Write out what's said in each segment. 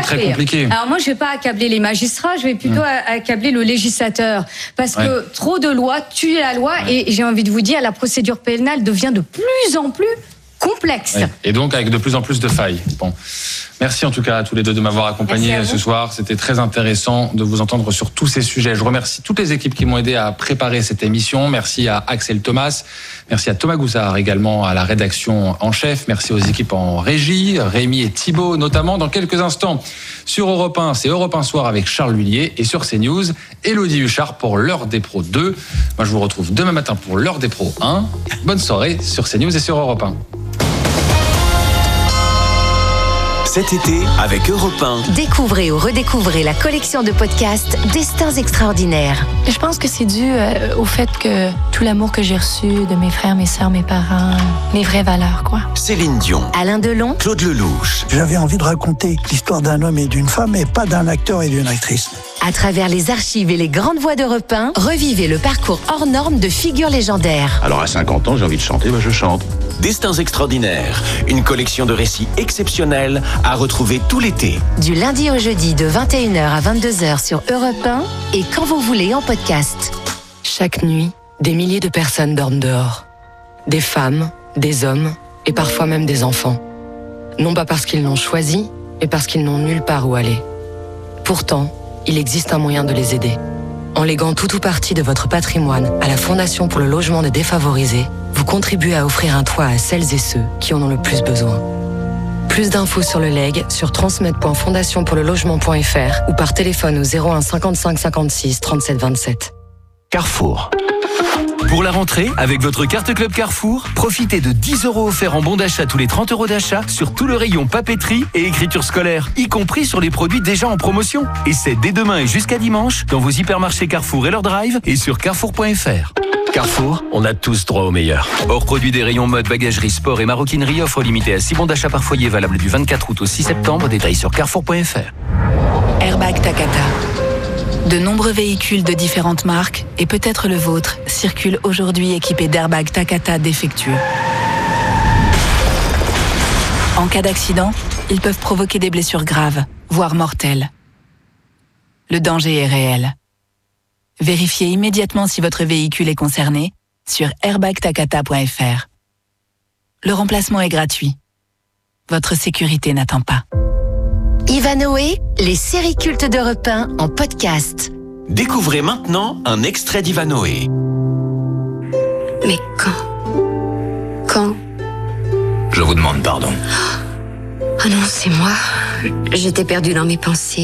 très compliqué. Alors moi, je vais pas accabler les magistrats, je vais plutôt accabler le législateur. Parce que trop de lois tuent la loi et j'ai envie de vous dire, la procédure pénale devient de plus en plus complexe. Oui. Et donc avec de plus en plus de failles. Bon. Merci en tout cas à tous les deux de m'avoir accompagné ce soir. C'était très intéressant de vous entendre sur tous ces sujets. Je remercie toutes les équipes qui m'ont aidé à préparer cette émission. Merci à Axel Thomas. Merci à Thomas Goussard également à la rédaction en chef. Merci aux équipes en régie, Rémi et Thibaut notamment. Dans quelques instants, sur Europe 1, c'est Europe 1 Soir avec Charles Lullier. Et sur CNews, Élodie Huchard pour l'heure des pros 2. Moi, je vous retrouve demain matin pour l'heure des pros 1. Bonne soirée sur CNews et sur Europe 1. Cet été, avec Europe 1. Découvrez ou redécouvrez la collection de podcasts Destins extraordinaires. Je pense que c'est dû au fait que tout l'amour que j'ai reçu de mes frères, mes sœurs, mes parents, mes vraies valeurs, quoi. Céline Dion. Alain Delon. Claude Lelouch. J'avais envie de raconter l'histoire d'un homme et d'une femme, et pas d'un acteur et d'une actrice. À travers les archives et les grandes voix d'Europe 1, revivez le parcours hors norme de figures légendaires. Alors à 50 ans, j'ai envie de chanter, je chante. Destins extraordinaires, une collection de récits exceptionnels à retrouver tout l'été. Du lundi au jeudi de 21h à 22h sur Europe 1 et quand vous voulez en podcast. Chaque nuit, des milliers de personnes dorment dehors. Des femmes, des hommes et parfois même des enfants. Non pas parce qu'ils l'ont choisi, mais parce qu'ils n'ont nulle part où aller. Pourtant, il existe un moyen de les aider. En léguant tout ou partie de votre patrimoine à la Fondation pour le logement des défavorisés, vous contribuez à offrir un toit à celles et ceux qui en ont le plus besoin. Plus d'infos sur le legs sur transmet.fondationpourlelogement.fr ou par téléphone au 01 55 56 37 27. Carrefour. Pour la rentrée, avec votre carte Club Carrefour, profitez de 10 € offerts en bon d'achat tous les 30 € d'achat sur tout le rayon papeterie et écriture scolaire, y compris sur les produits déjà en promotion. Et c'est dès demain et jusqu'à dimanche dans vos hypermarchés Carrefour et leur drive et sur carrefour.fr. Carrefour, on a tous droit au meilleur. Hors produit des rayons mode, bagagerie, sport et maroquinerie, offre limitée à 6 bons d'achat par foyer valable du 24 août au 6 septembre. Détails sur carrefour.fr. Airbag Takata. De nombreux véhicules de différentes marques, et peut-être le vôtre, circulent aujourd'hui équipés d'airbags Takata défectueux. En cas d'accident, ils peuvent provoquer des blessures graves, voire mortelles. Le danger est réel. Vérifiez immédiatement si votre véhicule est concerné sur airbagtakata.fr. Le remplacement est gratuit. Votre sécurité n'attend pas. Ivanhoé, les séries cultes d'Europe 1 en podcast. Découvrez maintenant un extrait d'Ivanhoé. Mais quand Je vous demande pardon. Oh non, c'est moi. J'étais perdue dans mes pensées.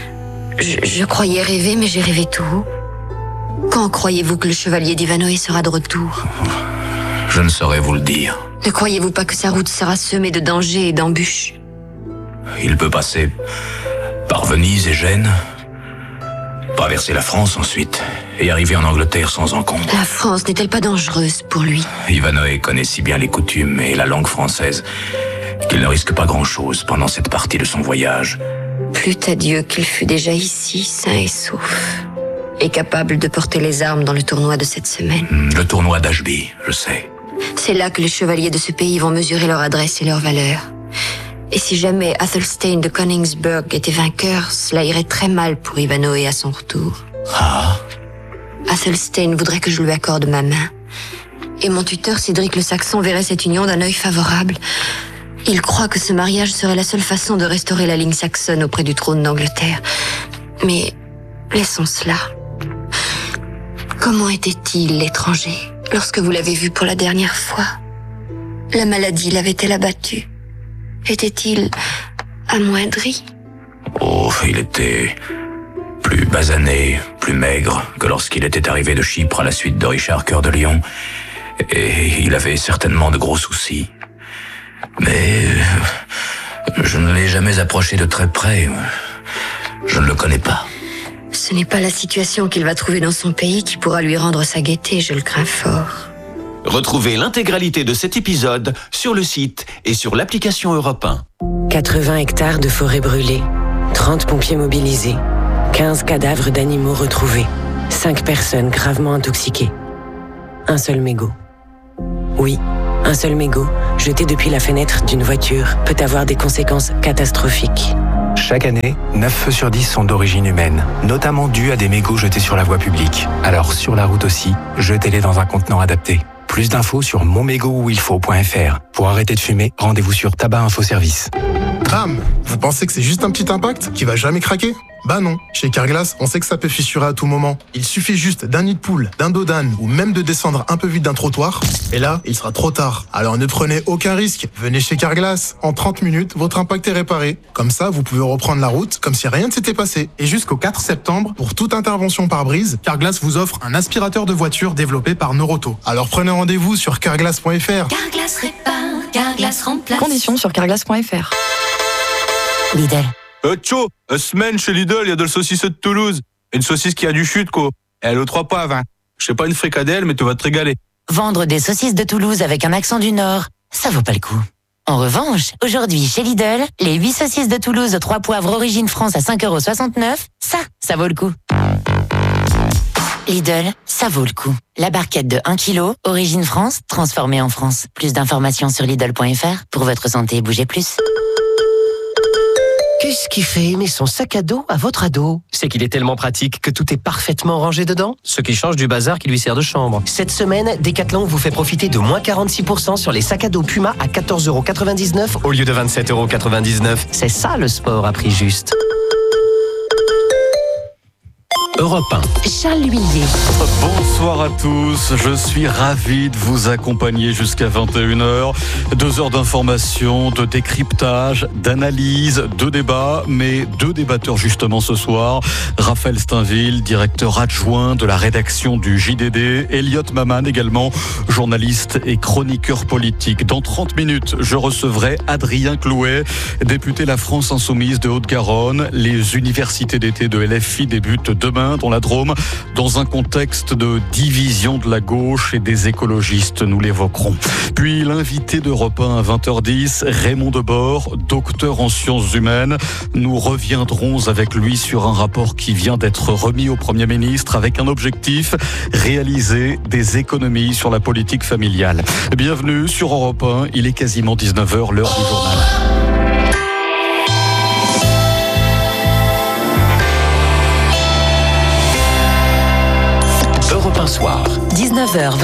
Je croyais rêver, mais j'ai rêvé tout haut. Quand croyez-vous que le chevalier d'Ivanhoé sera de retour? Je ne saurais vous le dire. Ne croyez-vous pas que sa route sera semée de dangers et d'embûches? Il peut passer par Venise et Gênes, traverser la France ensuite, et arriver en Angleterre sans encombre. La France n'est-elle pas dangereuse pour lui? Ivanhoé connaît si bien les coutumes et la langue française qu'il ne risque pas grand-chose pendant cette partie de son voyage. Plût à Dieu qu'il fût déjà ici, sain et sauf, et capable de porter les armes dans le tournoi de cette semaine. Le tournoi d'Ashby, je sais. C'est là que les chevaliers de ce pays vont mesurer leur adresse et leur valeur. Et si jamais Athelstane de Königsberg était vainqueur, cela irait très mal pour Ivanhoé à son retour. Ah. Athelstane voudrait que je lui accorde ma main. Et mon tuteur Cédric le Saxon verrait cette union d'un œil favorable. Il croit que ce mariage serait la seule façon de restaurer la ligne saxonne auprès du trône d'Angleterre. Mais laissons cela. Comment était-il, l'étranger, lorsque vous l'avez vu pour la dernière fois? La maladie l'avait-elle abattu? Était-il amoindri? Oh, il était plus basané, plus maigre que lorsqu'il était arrivé de Chypre à la suite de Richard Cœur de Lion. Et il avait certainement de gros soucis. Mais je ne l'ai jamais approché de très près. Je ne le connais pas. Ce n'est pas la situation qu'il va trouver dans son pays qui pourra lui rendre sa gaieté, je le crains fort. Retrouvez l'intégralité de cet épisode sur le site et sur l'application Europe 1. 80 hectares de forêt brûlée, 30 pompiers mobilisés, 15 cadavres d'animaux retrouvés, 5 personnes gravement intoxiquées. Un seul mégot. Oui, un seul mégot jeté depuis la fenêtre d'une voiture peut avoir des conséquences catastrophiques. Chaque année, 9 feux sur 10 sont d'origine humaine, notamment dus à des mégots jetés sur la voie publique. Alors sur la route aussi, jetez-les dans un contenant adapté. Plus d'infos sur monmégotuilfaut.fr. Pour arrêter de fumer, rendez-vous sur Tabac Info Service. Bam! Vous pensez que c'est juste un petit impact qui va jamais craquer? Bah non, chez Carglass, on sait que ça peut fissurer à tout moment. Il suffit juste d'un nid de poule, d'un dos d'âne ou même de descendre un peu vite d'un trottoir, et là, il sera trop tard. Alors ne prenez aucun risque, venez chez Carglass. En 30 minutes, votre impact est réparé. Comme ça, vous pouvez reprendre la route comme si rien ne s'était passé. Et jusqu'au 4 septembre, pour toute intervention par brise, Carglass vous offre un aspirateur de voiture développé par Noroto. Alors prenez rendez-vous sur carglass.fr. Carglass répare, Carglass remplace. Conditions sur carglass.fr. Lidl. Tcho, semaine chez Lidl, il y a de la saucisse de Toulouse. Une saucisse qui a du chute, quoi. Elle est aux 3 poivres, hein. Je sais pas une fricadelle, mais tu vas te régaler. Vendre des saucisses de Toulouse avec un accent du Nord, ça vaut pas le coup. En revanche, aujourd'hui, chez Lidl, les 8 saucisses de Toulouse aux 3 poivres origine France à 5,69 €, ça vaut le coup. Lidl, ça vaut le coup. La barquette de 1 kg, origine France, transformée en France. Plus d'informations sur Lidl.fr. Pour votre santé, bougez plus. Qu'est-ce qui fait aimer son sac à dos à votre ado? C'est qu'il est tellement pratique que tout est parfaitement rangé dedans, ce qui change du bazar qui lui sert de chambre. Cette semaine, Decathlon vous fait profiter de moins 46% sur les sacs à dos Puma à 14,99 € au lieu de 27,99 €. C'est ça le sport à prix juste. Europe 1. Charles Huillier. Bonsoir à tous, je suis ravi de vous accompagner jusqu'à 21h. 2 heures d'information, de décryptage, d'analyse, de débat, mais 2 débatteurs justement ce soir. Raphaël Steinville, directeur adjoint de la rédaction du JDD. Elliot Maman également, journaliste et chroniqueur politique. Dans 30 minutes, je recevrai Adrien Clouet, député La France Insoumise de Haute-Garonne. Les universités d'été de LFI débutent demain dans la Drôme, dans un contexte de division de la gauche et des écologistes, nous l'évoquerons. Puis l'invité d'Europe 1 à 20h10, Raymond Debord, docteur en sciences humaines. Nous reviendrons avec lui sur un rapport qui vient d'être remis au Premier ministre avec un objectif, réaliser des économies sur la politique familiale. Bienvenue sur Europe 1, il est quasiment 19h, l'heure du journal. Soir. 19h,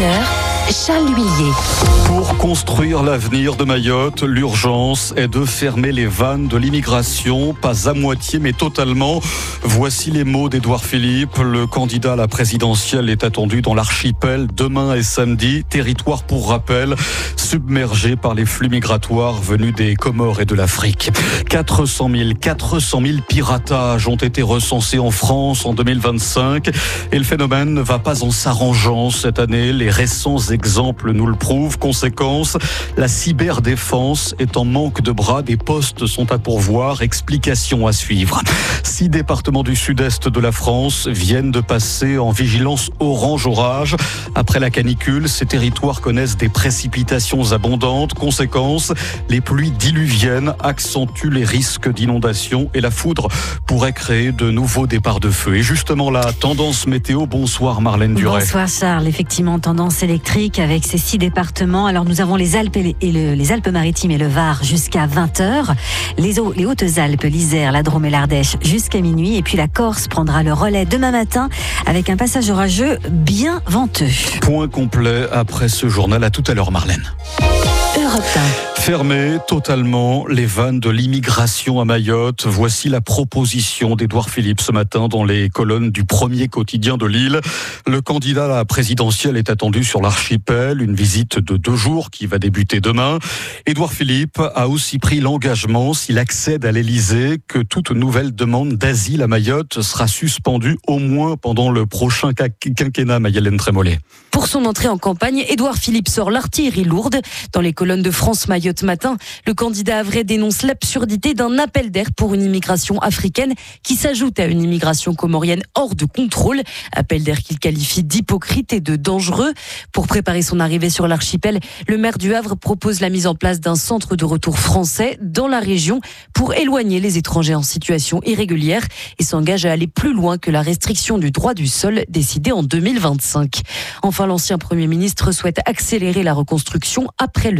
21h, Charles Huillier. Pour construire l'avenir de Mayotte, l'urgence est de fermer les vannes de l'immigration, pas à moitié mais totalement. Voici les mots d'Édouard Philippe. Le candidat à la présidentielle est attendu dans l'archipel demain et samedi. Territoire, pour rappel, submergé par les flux migratoires venus des Comores et de l'Afrique. 400 000 piratages ont été recensés en France en 2025 et le phénomène ne va pas en s'arrangeant cette année. Les récents exemples nous le prouvent. Conséquence, la cyberdéfense est en manque de bras. Des postes sont à pourvoir. Explications à suivre. 6 départements du sud-est de la France viennent de passer en vigilance orange orage. Après la canicule, ces territoires connaissent des précipitations abondantes. Conséquence, les pluies diluviennes accentuent les risques d'inondation et la foudre pourrait créer de nouveaux départs de feu. Et justement la tendance météo. Bonsoir Marlène Duret. Bonsoir Charles. Effectivement, tendance électrique avec ces 6 départements. Alors nous avons les Alpes les Alpes-Maritimes et le Var jusqu'à 20h. Les Hautes-Alpes, l'Isère, la Drôme et l'Ardèche jusqu'à minuit. Et puis la Corse prendra le relais demain matin avec un passage orageux bien venteux. Point complet après ce journal. À tout à l'heure Marlène. Europe 1. Fermer totalement les vannes de l'immigration à Mayotte. Voici la proposition d'Édouard Philippe ce matin dans les colonnes du premier quotidien de l'île. Le candidat à la présidentielle est attendu sur l'archipel. Une visite de 2 jours qui va débuter demain. Édouard Philippe a aussi pris l'engagement, s'il accède à l'Élysée, que toute nouvelle demande d'asile à Mayotte sera suspendue au moins pendant le prochain quinquennat. Maïlène Trémollet. Pour son entrée en campagne, Édouard Philippe sort l'artillerie lourde. Dans les colonnes de France Mayotte Matin, le candidat havrais dénonce l'absurdité d'un appel d'air pour une immigration africaine qui s'ajoute à une immigration comorienne hors de contrôle. Appel d'air qu'il qualifie d'hypocrite et de dangereux. Pour préparer son arrivée sur l'archipel, le maire du Havre propose la mise en place d'un centre de retour français dans la région pour éloigner les étrangers en situation irrégulière et s'engage à aller plus loin que la restriction du droit du sol décidée en 2025. Enfin, l'ancien Premier ministre souhaite accélérer la reconstruction après le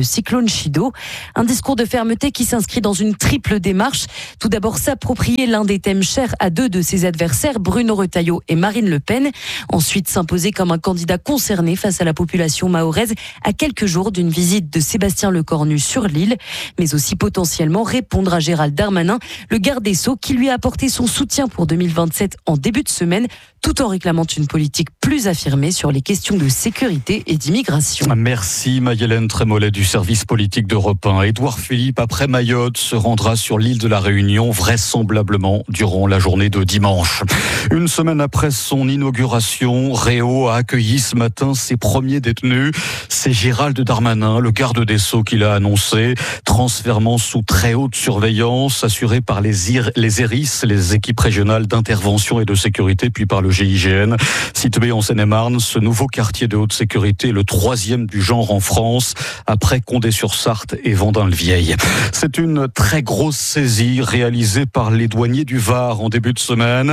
cyclone Chido. Un discours de fermeté qui s'inscrit dans une triple démarche. Tout d'abord, s'approprier l'un des thèmes chers à deux de ses adversaires, Bruno Retailleau et Marine Le Pen. Ensuite, s'imposer comme un candidat concerné face à la population mahoraise à quelques jours d'une visite de Sébastien Lecornu sur l'île. Mais aussi potentiellement répondre à Gérald Darmanin, le garde des Sceaux, qui lui a apporté son soutien pour 2027 en début de semaine, tout en réclamant une politique plus affirmée sur les questions de sécurité et d'immigration. Merci Maïlène Trémollet du service politique d'Europe 1. Édouard Philippe, après Mayotte, se rendra sur l'île de la Réunion, vraisemblablement durant la journée de dimanche. Une semaine après son inauguration, Réau a accueilli ce matin ses premiers détenus. C'est Gérald Darmanin, le garde des Sceaux, qui l'a annoncé. Transfèrement sous très haute surveillance, assuré par les ERIS, les équipes régionales d'intervention et de sécurité, puis par le GIGN. Situé en Seine-et-Marne, ce nouveau quartier de haute sécurité est le 3e du genre en France, après Condé-sur-Sarthe et Vendin-le-Vieil. C'est une très grosse saisie réalisée par les douaniers du Var en début de semaine.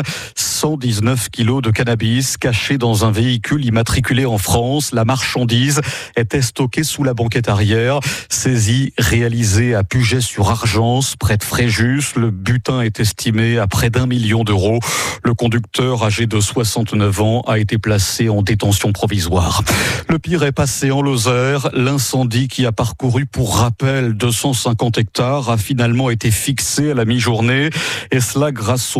119 kilos de cannabis cachés dans un véhicule immatriculé en France. La marchandise était stockée sous la banquette arrière. Saisie réalisée à Puget-sur-Argence, près de Fréjus. Le butin est estimé à près d'1 million d'euros. Le conducteur, âgé de 69 ans, a été placé en détention provisoire. Le pire est passé en Lozère. L'incendie qui a parcouru, pour rappel, 250 hectares a finalement été fixé à la mi-journée. Et cela grâce aux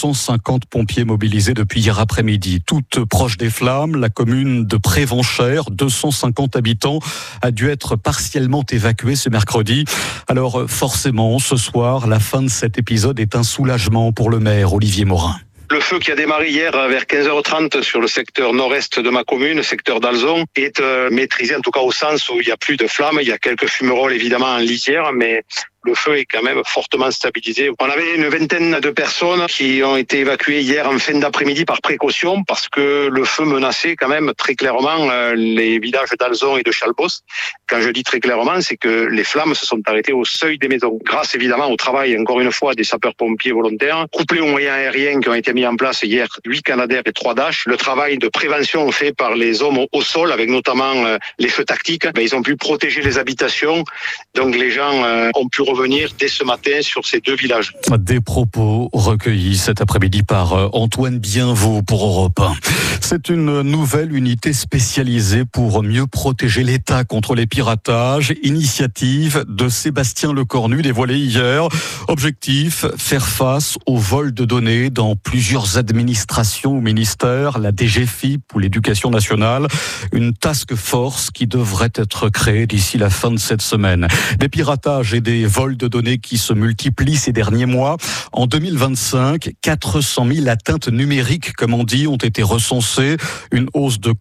250 pompiers mobilisés depuis hier après-midi. Toute proche des flammes, la commune de Prévenchères, 250 habitants, a dû être partiellement évacuée ce mercredi. Alors forcément, ce soir, la fin de cet épisode est un soulagement pour le maire Olivier Morin. Le feu qui a démarré hier vers 15h30 sur le secteur nord-est de ma commune, secteur d'Alzon, est maîtrisé, en tout cas au sens où il n'y a plus de flammes. Il y a quelques fumerolles évidemment en lisière, mais le feu est quand même fortement stabilisé. On avait une vingtaine de personnes qui ont été évacuées hier en fin d'après-midi par précaution parce que le feu menaçait quand même très clairement les villages d'Alzon et de Chalbos. Quand je dis très clairement, c'est que les flammes se sont arrêtées au seuil des maisons. Grâce évidemment au travail, encore une fois, des sapeurs-pompiers volontaires, couplé aux moyens aériens qui ont été mis en place hier, 8 Canadair et 3 Dash, le travail de prévention fait par les hommes au sol, avec notamment les feux tactiques, ils ont pu protéger les habitations. Donc les gens ont pu revenir dès ce matin sur ces deux villages. Des propos recueillis cet après-midi par Antoine Bienvaux pour Europe 1. C'est une nouvelle unité spécialisée pour mieux protéger l'État contre les piratages. Initiative de Sébastien Lecornu dévoilée hier. Objectif, faire face au vol de données dans plusieurs administrations ou ministères, la DGFiP ou l'Éducation nationale. Une task force qui devrait être créée d'ici la fin de cette semaine. Des piratages et des vols de données qui se multiplient ces derniers mois. En 2025, 400 000 atteintes numériques, comme on dit, ont été recensées. Une hausse de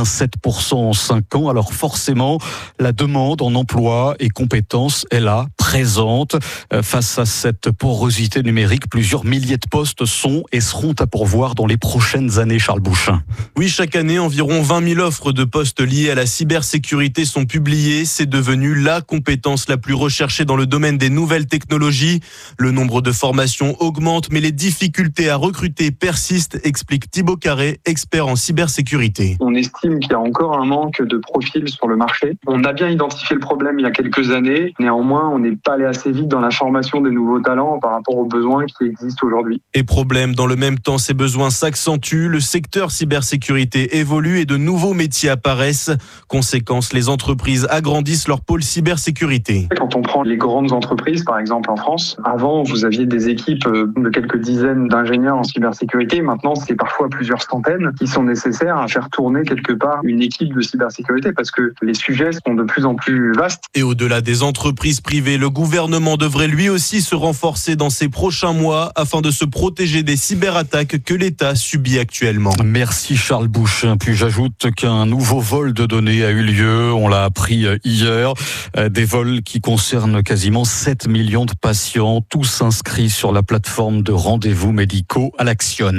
87% en 5 ans. Alors forcément, la demande en emploi et compétences est là, présente. Face à cette porosité numérique, plusieurs milliers de postes sont et seront à pourvoir dans les prochaines années, Charles Bouchin. Oui, chaque année, environ 20 000 offres de postes liés à la cybersécurité sont publiées. C'est devenu la compétence la plus recherchée dans le domaine des nouvelles technologies. Le nombre de formations augmente, mais les difficultés à recruter persistent, explique Thibaut Carré, expert en cybersécurité. On estime qu'il y a encore un manque de profils sur le marché. On a bien identifié le problème il y a quelques années. Néanmoins, on n'est pas allé assez vite dans la formation des nouveaux talents par rapport aux besoins qui existent aujourd'hui. Et problème, dans le même temps, ces besoins s'accentuent. Le secteur cybersécurité évolue et de nouveaux métiers apparaissent. Conséquence, les entreprises agrandissent leur pôle cybersécurité. Quand on prend les grandes entreprises, par exemple en France, avant, vous aviez des équipes de quelques dizaines d'ingénieurs en cybersécurité. Maintenant, c'est parfois plusieurs centaines qui sont nécessaires à faire tourner quelque part une équipe de cybersécurité parce que les sujets sont de plus en plus vastes. Et au-delà des entreprises privées, le gouvernement devrait lui aussi se renforcer dans ces prochains mois afin de se protéger des cyberattaques que l'État subit actuellement. Merci Charles Bouchin. Puis j'ajoute qu'un nouveau vol de données a eu lieu. On l'a appris hier. Des vols qui concernent quasiment quasiment 7 millions de patients, tous inscrits sur la plateforme de rendez-vous médicaux à l'Action.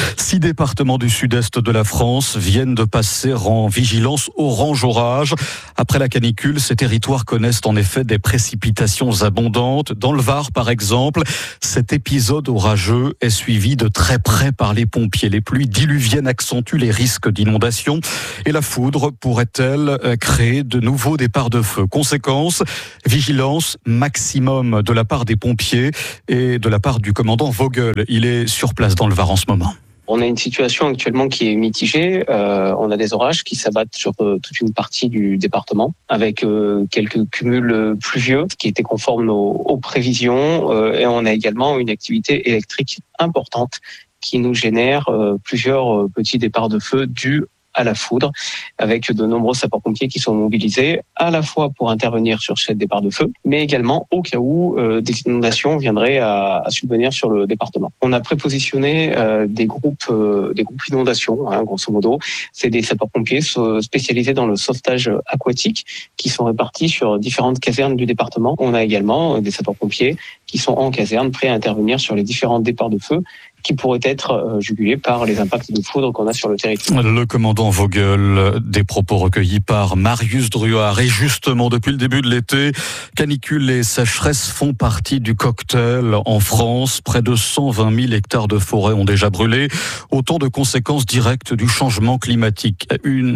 6 départements du sud-est de la France viennent de passer en vigilance orange orage. Après la canicule, ces territoires connaissent en effet des précipitations abondantes. Dans le Var, par exemple, cet épisode orageux est suivi de très près par les pompiers. Les pluies diluviennes accentuent les risques d'inondation et la foudre pourrait-elle créer de nouveaux départs de feu. Conséquence, vigilance maximum de la part des pompiers et de la part du commandant Vogel. Il est sur place dans le Var en ce moment. On a une situation actuellement qui est mitigée. On a des orages qui s'abattent sur toute une partie du département, avec quelques cumuls pluvieux qui étaient conformes aux prévisions. Et on a également une activité électrique importante qui nous génère plusieurs petits départs de feu dus à la foudre, avec de nombreux sapeurs-pompiers qui sont mobilisés à la fois pour intervenir sur ces départs de feu, mais également au cas où des inondations viendraient à subvenir sur le département. On a prépositionné des groupes inondations, grosso modo. C'est des sapeurs-pompiers spécialisés dans le sauvetage aquatique qui sont répartis sur différentes casernes du département. On a également des sapeurs-pompiers qui sont en caserne, prêts à intervenir sur les différents départs de feu qui pourraient être jugulés par les impacts de foudre qu'on a sur le territoire. Le commandant Vogel, des propos recueillis par Marius Druard. Et justement, depuis le début de l'été, canicule et sécheresse font partie du cocktail en France. Près de 120 000 hectares de forêt ont déjà brûlé. Autant de conséquences directes du changement climatique.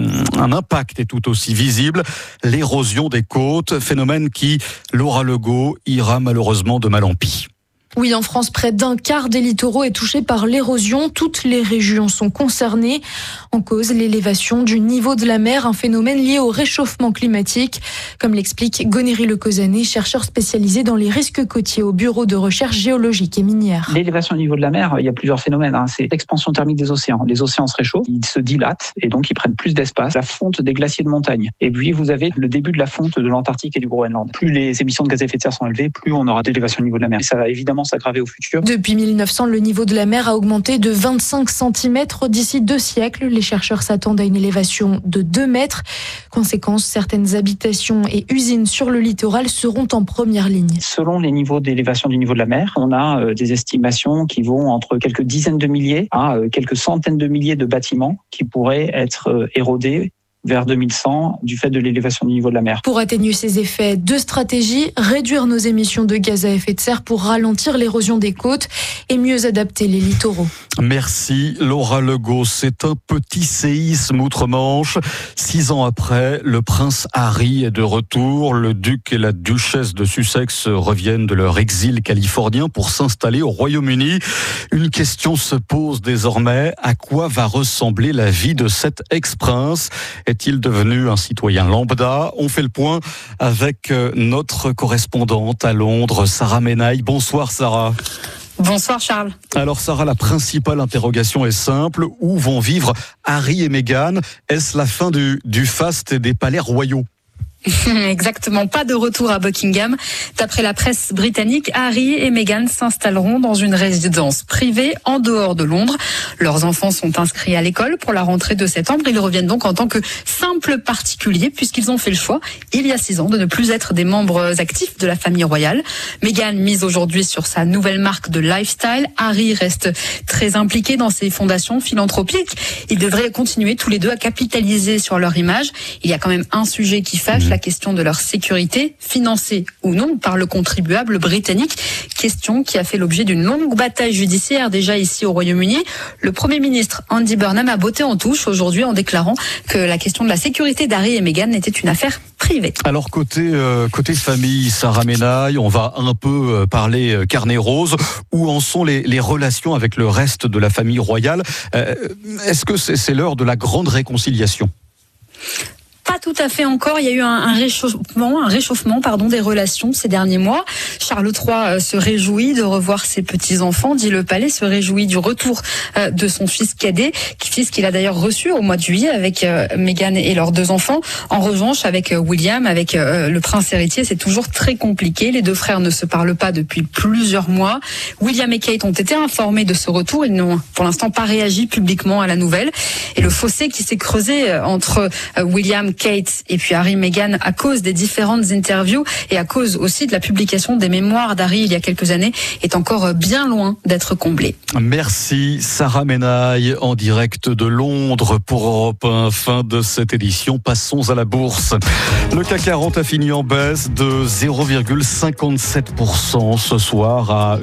Un impact est tout aussi visible, l'érosion des côtes, phénomène qui, Laura Legault, ira malheureusement de mal en pis. Oui, en France, près d'un quart des littoraux est touché par l'érosion. Toutes les régions sont concernées. En cause, l'élévation du niveau de la mer, un phénomène lié au réchauffement climatique. Comme l'explique Gonéry Lecauzané, chercheur spécialisé dans les risques côtiers au Bureau de recherche géologique et minière. L'élévation du niveau de la mer, il y a plusieurs phénomènes. C'est l'expansion thermique des océans. Les océans se réchauffent, ils se dilatent et donc ils prennent plus d'espace. La fonte des glaciers de montagne. Et puis vous avez le début de la fonte de l'Antarctique et du Groenland. Plus les émissions de gaz à effet de serre sont élevées, plus on aura d'élévation du niveau de la mer. Et ça va évidemment s'aggraver au futur. Depuis 1900, le niveau de la mer a augmenté de 25 cm d'ici 2 siècles. Les chercheurs s'attendent à une élévation de 2 mètres. Conséquence, certaines habitations et usines sur le littoral seront en première ligne. Selon les niveaux d'élévation du niveau de la mer, on a des estimations qui vont entre quelques dizaines de milliers à quelques centaines de milliers de bâtiments qui pourraient être érodés vers 2100 du fait de l'élévation du niveau de la mer. Pour atténuer ces effets, 2 stratégies, réduire nos émissions de gaz à effet de serre pour ralentir l'érosion des côtes et mieux adapter les littoraux. Merci Laura Legault. C'est un petit séisme outre-Manche. 6 ans après, le prince Harry est de retour. Le duc et la duchesse de Sussex reviennent de leur exil californien pour s'installer au Royaume-Uni. Une question se pose désormais. À quoi va ressembler la vie de cet ex-prince ? Est-il devenu un citoyen lambda ? On fait le point avec notre correspondante à Londres, Sarah Menaille. Bonsoir Sarah. Bonsoir Charles. Alors Sarah, la principale interrogation est simple. Où vont vivre Harry et Meghan ? Est-ce la fin du faste des palais royaux ? Exactement, pas de retour à Buckingham. D'après la presse britannique, Harry et Meghan s'installeront dans une résidence privée en dehors de Londres. Leurs enfants sont inscrits à l'école pour la rentrée de septembre. Ils reviennent donc en tant que simples particuliers puisqu'ils ont fait le choix, il y a 6 ans, de ne plus être des membres actifs de la famille royale. Meghan mise aujourd'hui sur sa nouvelle marque de lifestyle. Harry reste très impliqué dans ses fondations philanthropiques. Ils devraient continuer tous les deux à capitaliser sur leur image. Il y a quand même un sujet qui fâche, la question de leur sécurité, financée ou non par le contribuable britannique. Question qui a fait l'objet d'une longue bataille judiciaire déjà ici au Royaume-Uni. Le Premier ministre Andy Burnham a botté en touche aujourd'hui en déclarant que la question de la sécurité d'Harry et Meghan était une affaire privée. Alors côté famille, Sarah Menaille, on va un peu parler carnet rose. Où en sont les relations avec le reste de la famille royale ? Est-ce que c'est l'heure de la grande réconciliation ? Pas tout à fait encore. Il y a eu un réchauffement des relations ces derniers mois. Charles III se réjouit de revoir ses petits-enfants, dit le palais, se réjouit du retour de son fils cadet, fils qu'il a d'ailleurs reçu au mois de juillet avec Meghan et leurs 2 enfants. En revanche, avec William, avec le prince héritier, c'est toujours très compliqué. Les 2 frères ne se parlent pas depuis plusieurs mois. William et Kate ont été informés de ce retour. Ils n'ont pour l'instant pas réagi publiquement à la nouvelle. Et le fossé qui s'est creusé entre William, Kate Kate et puis Harry et Meghan, à cause des différentes interviews et à cause aussi de la publication des mémoires d'Harry il y a quelques années, est encore bien loin d'être comblée. Merci Sarah Menaille en direct de Londres pour Europe 1. Fin de cette édition. Passons à la bourse. Le CAC 40 a fini en baisse de 0,57% ce soir à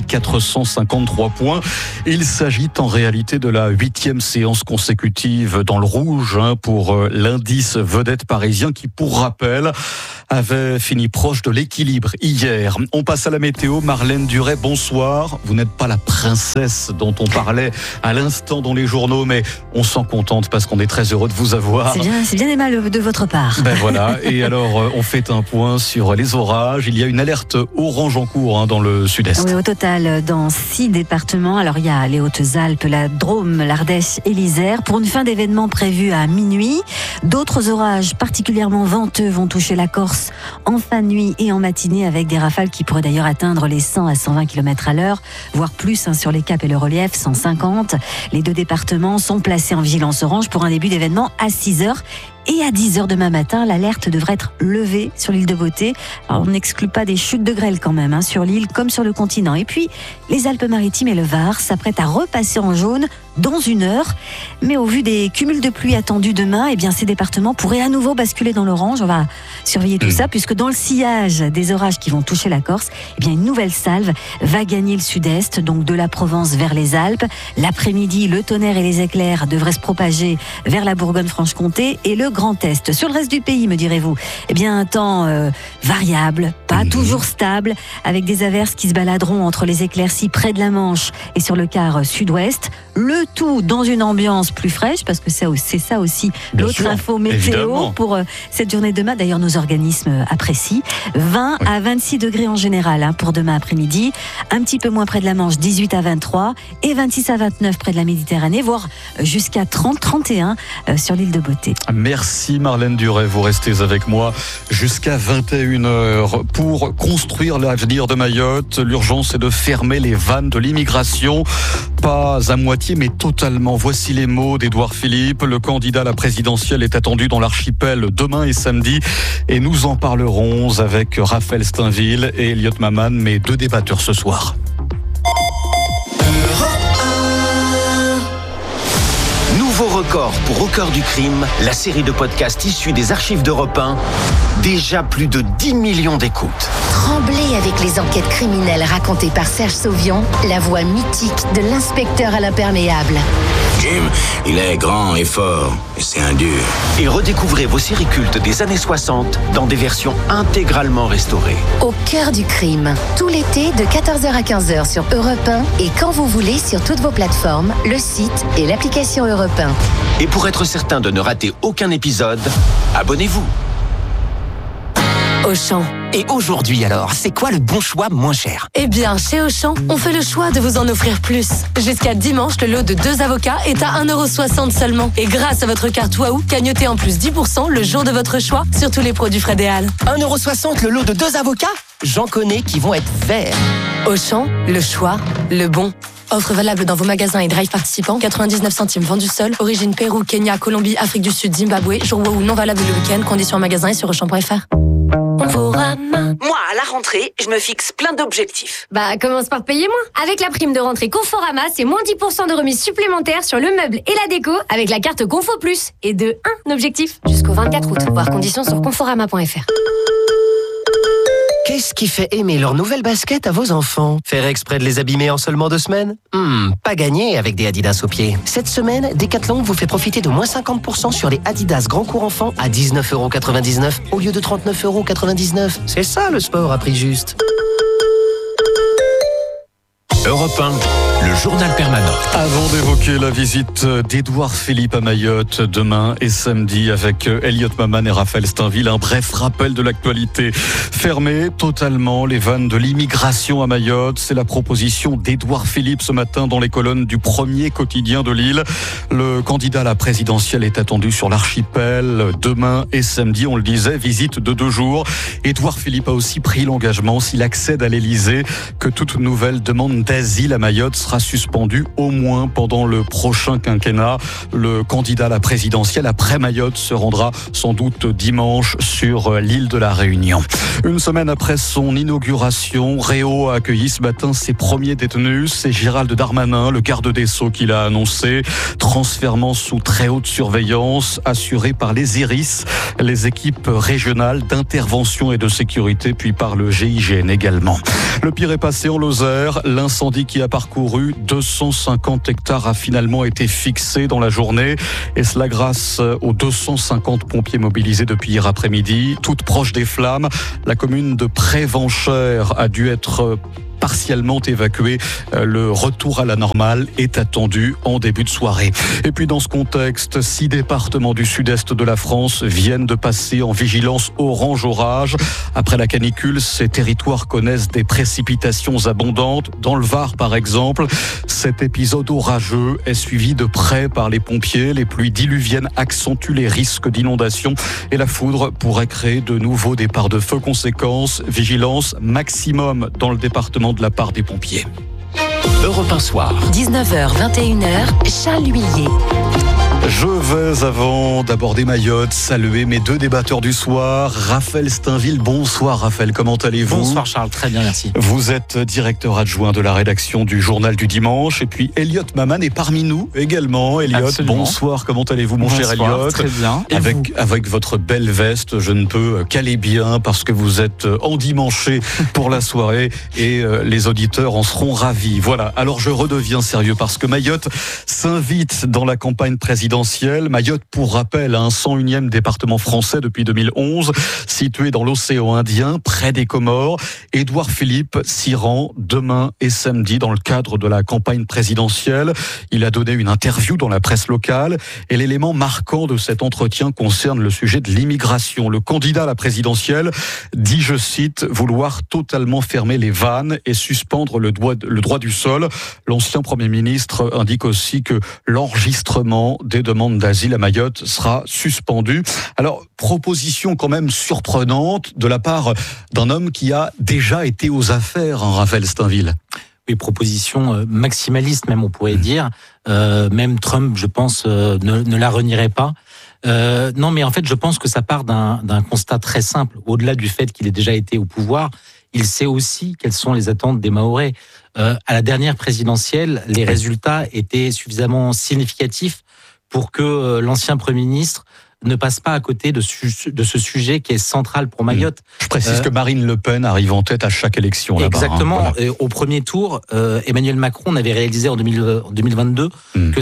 8453 points. Il s'agit en réalité de la 8e séance consécutive dans le rouge pour l'indice vedette parisien qui, pour rappel, avait fini proche de l'équilibre hier. On passe à la météo. Marlène Duret, bonsoir. Vous n'êtes pas la princesse dont on parlait à l'instant dans les journaux, mais on s'en contente parce qu'on est très heureux de vous avoir. C'est bien aimable de votre part. Ben voilà. Et alors, on fait un point sur les orages. Il y a une alerte orange en cours dans le sud-est. Oui, au total, dans 6 départements. Alors, il y a les Hautes-Alpes, la Drôme, l'Ardèche et l'Isère. Pour une fin d'événement prévue à minuit. D'autres orages particulièrement venteux vont toucher la Corse en fin de nuit et en matinée, avec des rafales qui pourraient d'ailleurs atteindre les 100 à 120 km à l'heure, voire plus sur les caps et le relief, 150. Les 2 départements sont placés en vigilance orange pour un début d'événement à 6h. Et à 10h demain matin, l'alerte devrait être levée sur l'île de Beauté. Alors, on n'exclut pas des chutes de grêle quand même, sur l'île comme sur le continent. Et puis, les Alpes-Maritimes et le Var s'apprêtent à repasser en jaune dans 1 heure. Mais au vu des cumuls de pluie attendus demain, ces départements pourraient à nouveau basculer dans l'orange. On va surveiller tout ça, puisque dans le sillage des orages qui vont toucher la Corse, une nouvelle salve va gagner le sud-est, donc de la Provence vers les Alpes. L'après-midi, le tonnerre et les éclairs devraient se propager vers la Bourgogne-Franche-Comté et le Grand Est. Sur le reste du pays, me direz-vous, un temps variable, pas toujours stable, avec des averses qui se baladeront entre les éclaircies près de la Manche et sur le quart sud-ouest. Le tout dans une ambiance plus fraîche, parce que c'est ça aussi l'autre info météo évidemment pour cette journée de demain. D'ailleurs, nos organismes apprécient. 20 à 26 degrés en général pour demain après-midi. Un petit peu moins près de la Manche, 18 à 23 et 26 à 29 près de la Méditerranée, voire jusqu'à 30, 31 sur l'île de Beauté. Merci Marlène Duret, vous restez avec moi jusqu'à 21h. Pour construire l'avenir de Mayotte, l'urgence est de fermer les vannes de l'immigration. Pas à moitié, mais totalement. Voici les mots d'Édouard Philippe. Le candidat à la présidentielle est attendu dans l'archipel demain et samedi. Et nous en parlerons avec Raphaël Steinville et Elliot Maman, mes 2 débatteurs ce soir. Nouveau record pour Au cœur du crime, la série de podcasts issue des archives d'Europe 1. Déjà plus de 10 millions d'écoutes. Tremblez avec les enquêtes criminelles racontées par Serge Sauvion, la voix mythique de l'inspecteur à l'imperméable. Jim, il est grand et fort, et c'est un dur. Et redécouvrez vos séries cultes des années 60 dans des versions intégralement restaurées. Au cœur du crime, tout l'été de 14h à 15h sur Europe 1 et quand vous voulez sur toutes vos plateformes, le site et l'application Europe 1. Et pour être certain de ne rater aucun épisode, abonnez-vous. Auchan. Et aujourd'hui alors, c'est quoi le bon choix moins cher ? Chez Auchan, on fait le choix de vous en offrir plus. Jusqu'à dimanche, le lot de 2 avocats est à 1,60€ seulement. Et grâce à votre carte Waouh, gagnotez en plus 10% le jour de votre choix sur tous les produits Frédéal. 1,60€ le lot de 2 avocats ? J'en connais qui vont être verts. Auchan, le choix, le bon. Offre valable dans vos magasins et drive participants. 99 centimes vendu seul. Origine Pérou, Kenya, Colombie, Afrique du Sud, Zimbabwe. Jour Waouh non valable le week-end. Conditions en magasin et sur Auchan.fr. Moi, à la rentrée, je me fixe plein d'objectifs. Commence par payer moins. Avec la prime de rentrée Conforama, c'est moins 10% de remise supplémentaire sur le meuble et la déco avec la carte Confo Plus. Et de 1 objectif jusqu'au 24 août. Voir conditions sur conforama.fr. Qu'est-ce qui fait aimer leurs nouvelles baskets à vos enfants ? Faire exprès de les abîmer en seulement 2 semaines ? Pas gagné avec des Adidas aux pieds. Cette semaine, Decathlon vous fait profiter de moins 50% sur les Adidas Grand Cours Enfant à 19,99€ au lieu de 39,99€. C'est ça le sport à prix juste. Europe 1, le journal permanent. Avant d'évoquer la visite d'Édouard Philippe à Mayotte demain et samedi avec Elliot Maman et Raphaël Steinville, un bref rappel de l'actualité. Fermer totalement les vannes de l'immigration à Mayotte, c'est la proposition d'Édouard Philippe ce matin dans les colonnes du premier quotidien de l'île. Le candidat à la présidentielle est attendu sur l'archipel demain et samedi, on le disait, visite de 2 jours. Édouard Philippe a aussi pris l'engagement, s'il accède à l'Élysée, que toute nouvelle demande d'asile à Mayotte sera sera suspendu au moins pendant le prochain quinquennat. Le candidat à la présidentielle après Mayotte se rendra sans doute dimanche sur l'île de la Réunion. Une semaine après son inauguration, Réau a accueilli ce matin ses premiers détenus. C'est Gérald Darmanin, le garde des Sceaux, qui l'a annoncé. Transfèrement sous très haute surveillance, assuré par les IRIS, les équipes régionales d'intervention et de sécurité, puis par le GIGN également. Le pire est passé en Lozère. L'incendie qui a parcouru 250 hectares a finalement été fixé dans la journée. Et cela grâce aux 250 pompiers mobilisés depuis hier après-midi. Toute proche des flammes, la commune de Prévenchères a dû être partiellement évacué. Le retour à la normale est attendu en début de soirée. Et puis dans ce contexte, 6 départements du sud-est de la France viennent de passer en vigilance orange orage. Après la canicule, ces territoires connaissent des précipitations abondantes. Dans le Var, par exemple, cet épisode orageux est suivi de près par les pompiers. Les pluies diluviennes accentuent les risques d'inondation et la foudre pourrait créer de nouveaux départs de feu. Conséquence, vigilance maximum dans le département de la part des pompiers. Europe 1 Soir. 19h, 21h, Charles Huillier. Je vais, avant d'aborder Mayotte, saluer mes 2 débatteurs du soir. Raphaël Steinville, bonsoir Raphaël, comment allez-vous ? Bonsoir Charles, très bien, merci. Vous êtes directeur adjoint de la rédaction du Journal du Dimanche. Et puis Elliot Maman est parmi nous également. Elliot, absolument. Bonsoir, comment allez-vous mon cher Elliot ? Très bien. Avec votre belle veste, je ne peux qu'aller bien parce que vous êtes endimanché pour la soirée et les auditeurs en seront ravis. Voilà, alors je redeviens sérieux parce que Mayotte s'invite dans la campagne présidentielle. Mayotte, pour rappel, un 101e département français depuis 2011, situé dans l'océan Indien, près des Comores. Édouard Philippe s'y rend demain et samedi dans le cadre de la campagne présidentielle. Il a donné une interview dans la presse locale et l'élément marquant de cet entretien concerne le sujet de l'immigration. Le candidat à la présidentielle dit, je cite, vouloir totalement fermer les vannes et suspendre le droit du sol. L'ancien Premier ministre indique aussi que l'enregistrement des demandes d'asile à Mayotte sera suspendue. Alors, proposition quand même surprenante de la part d'un homme qui a déjà été aux affaires, Raphaël Steinville. Oui, proposition maximaliste même, on pourrait dire. Même Trump, je pense, ne la renierait pas. Non, mais en fait, je pense que ça part d'un constat très simple. Au-delà du fait qu'il ait déjà été au pouvoir, il sait aussi quelles sont les attentes des Mahorais. À la dernière présidentielle, les résultats étaient suffisamment significatifs pour que l'ancien Premier ministre ne passe pas à côté de ce sujet qui est central pour Mayotte. Je précise que Marine Le Pen arrive en tête à chaque élection là-bas. Exactement. Voilà. Au premier tour, Emmanuel Macron n'avait réalisé en 2022 que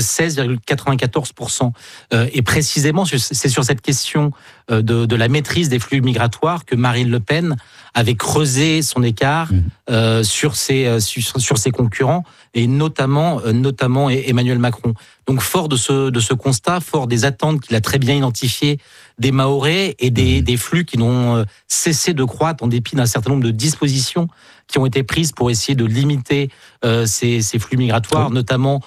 16,94%. Et précisément, c'est sur cette question de la maîtrise des flux migratoires que Marine Le Pen avait creusé son écart sur ses concurrents et notamment Emmanuel Macron. Donc fort de ce constat, fort des attentes qu'il a très bien identifiées des Mahorais et des flux qui n'ont cessé de croître en dépit d'un certain nombre de dispositions qui ont été prises pour essayer de limiter ces flux migratoires, notamment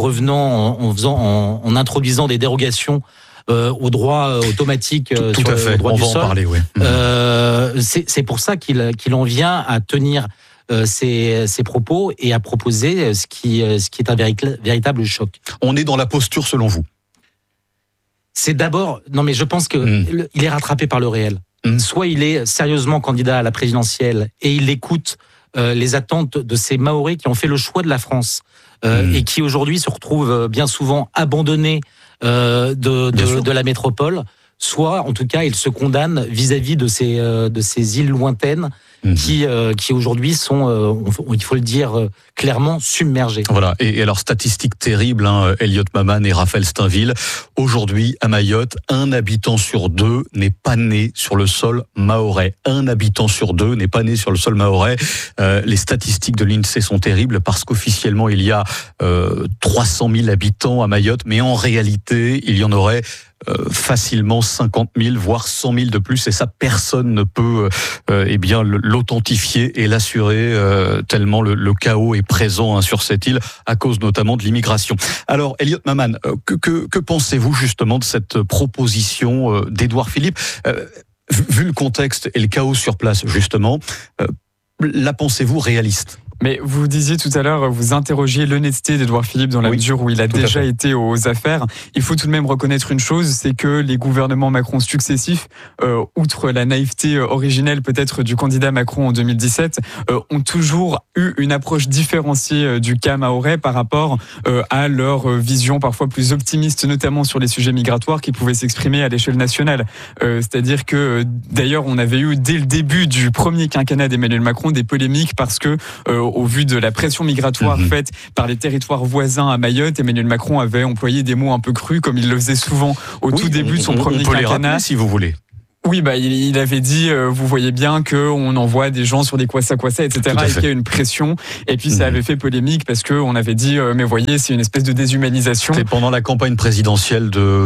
en introduisant des dérogations au droit automatique sur le droit du sol. On va en parler, oui. C'est pour ça qu'il en vient à tenir ses propos et à proposer ce qui est un véritable choc. On est dans la posture selon vous? C'est d'abord... Non, mais je pense qu'il est rattrapé par le réel. Soit il est sérieusement candidat à la présidentielle et il écoute les attentes de ces Mahorais qui ont fait le choix de la France et qui aujourd'hui se retrouvent bien souvent abandonnés de la métropole, soit en tout cas il se condamne vis-à-vis de ces îles lointaines qui aujourd'hui sont, il faut le dire clairement, submergées. Voilà, et alors statistique terrible, Elliot Maman et Raphaël Steinville, aujourd'hui à Mayotte, 1 habitant sur 2 n'est pas né sur le sol mahorais. 1 habitant sur 2 n'est pas né sur le sol mahorais. Les statistiques de l'INSEE sont terribles parce qu'officiellement il y a 300 000 habitants à Mayotte, mais en réalité il y en aurait facilement 50 000, voire 100 000 de plus, et ça personne ne peut l'authentifier et l'assurer tellement le chaos est présent sur cette île à cause notamment de l'immigration. Alors Elliot Maman, que pensez-vous justement de cette proposition d'Édouard Philippe, vu le contexte et le chaos sur place justement, la pensez-vous réaliste? Mais vous disiez tout à l'heure, vous interrogiez l'honnêteté d'Édouard Philippe dans la mesure où il a déjà été aux affaires. Il faut tout de même reconnaître une chose, c'est que les gouvernements Macron successifs, outre la naïveté originelle peut-être du candidat Macron en 2017, ont toujours eu une approche différenciée du cas Mahorais par rapport à leur vision parfois plus optimiste, notamment sur les sujets migratoires qui pouvaient s'exprimer à l'échelle nationale. C'est-à-dire que d'ailleurs on avait eu dès le début du premier quinquennat d'Emmanuel Macron des polémiques parce que au vu de la pression migratoire faite par les territoires voisins à Mayotte, Emmanuel Macron avait employé des mots un peu crus comme il le faisait souvent au tout début de son premier quinquennat. On peut les rappeler si vous voulez. Oui, il avait dit, vous voyez bien qu'on envoie des gens sur des kwassa, etc. Et qu'il y a une pression. Et puis ça avait fait polémique parce que on avait dit, mais voyez, c'est une espèce de déshumanisation. C'était pendant la campagne présidentielle de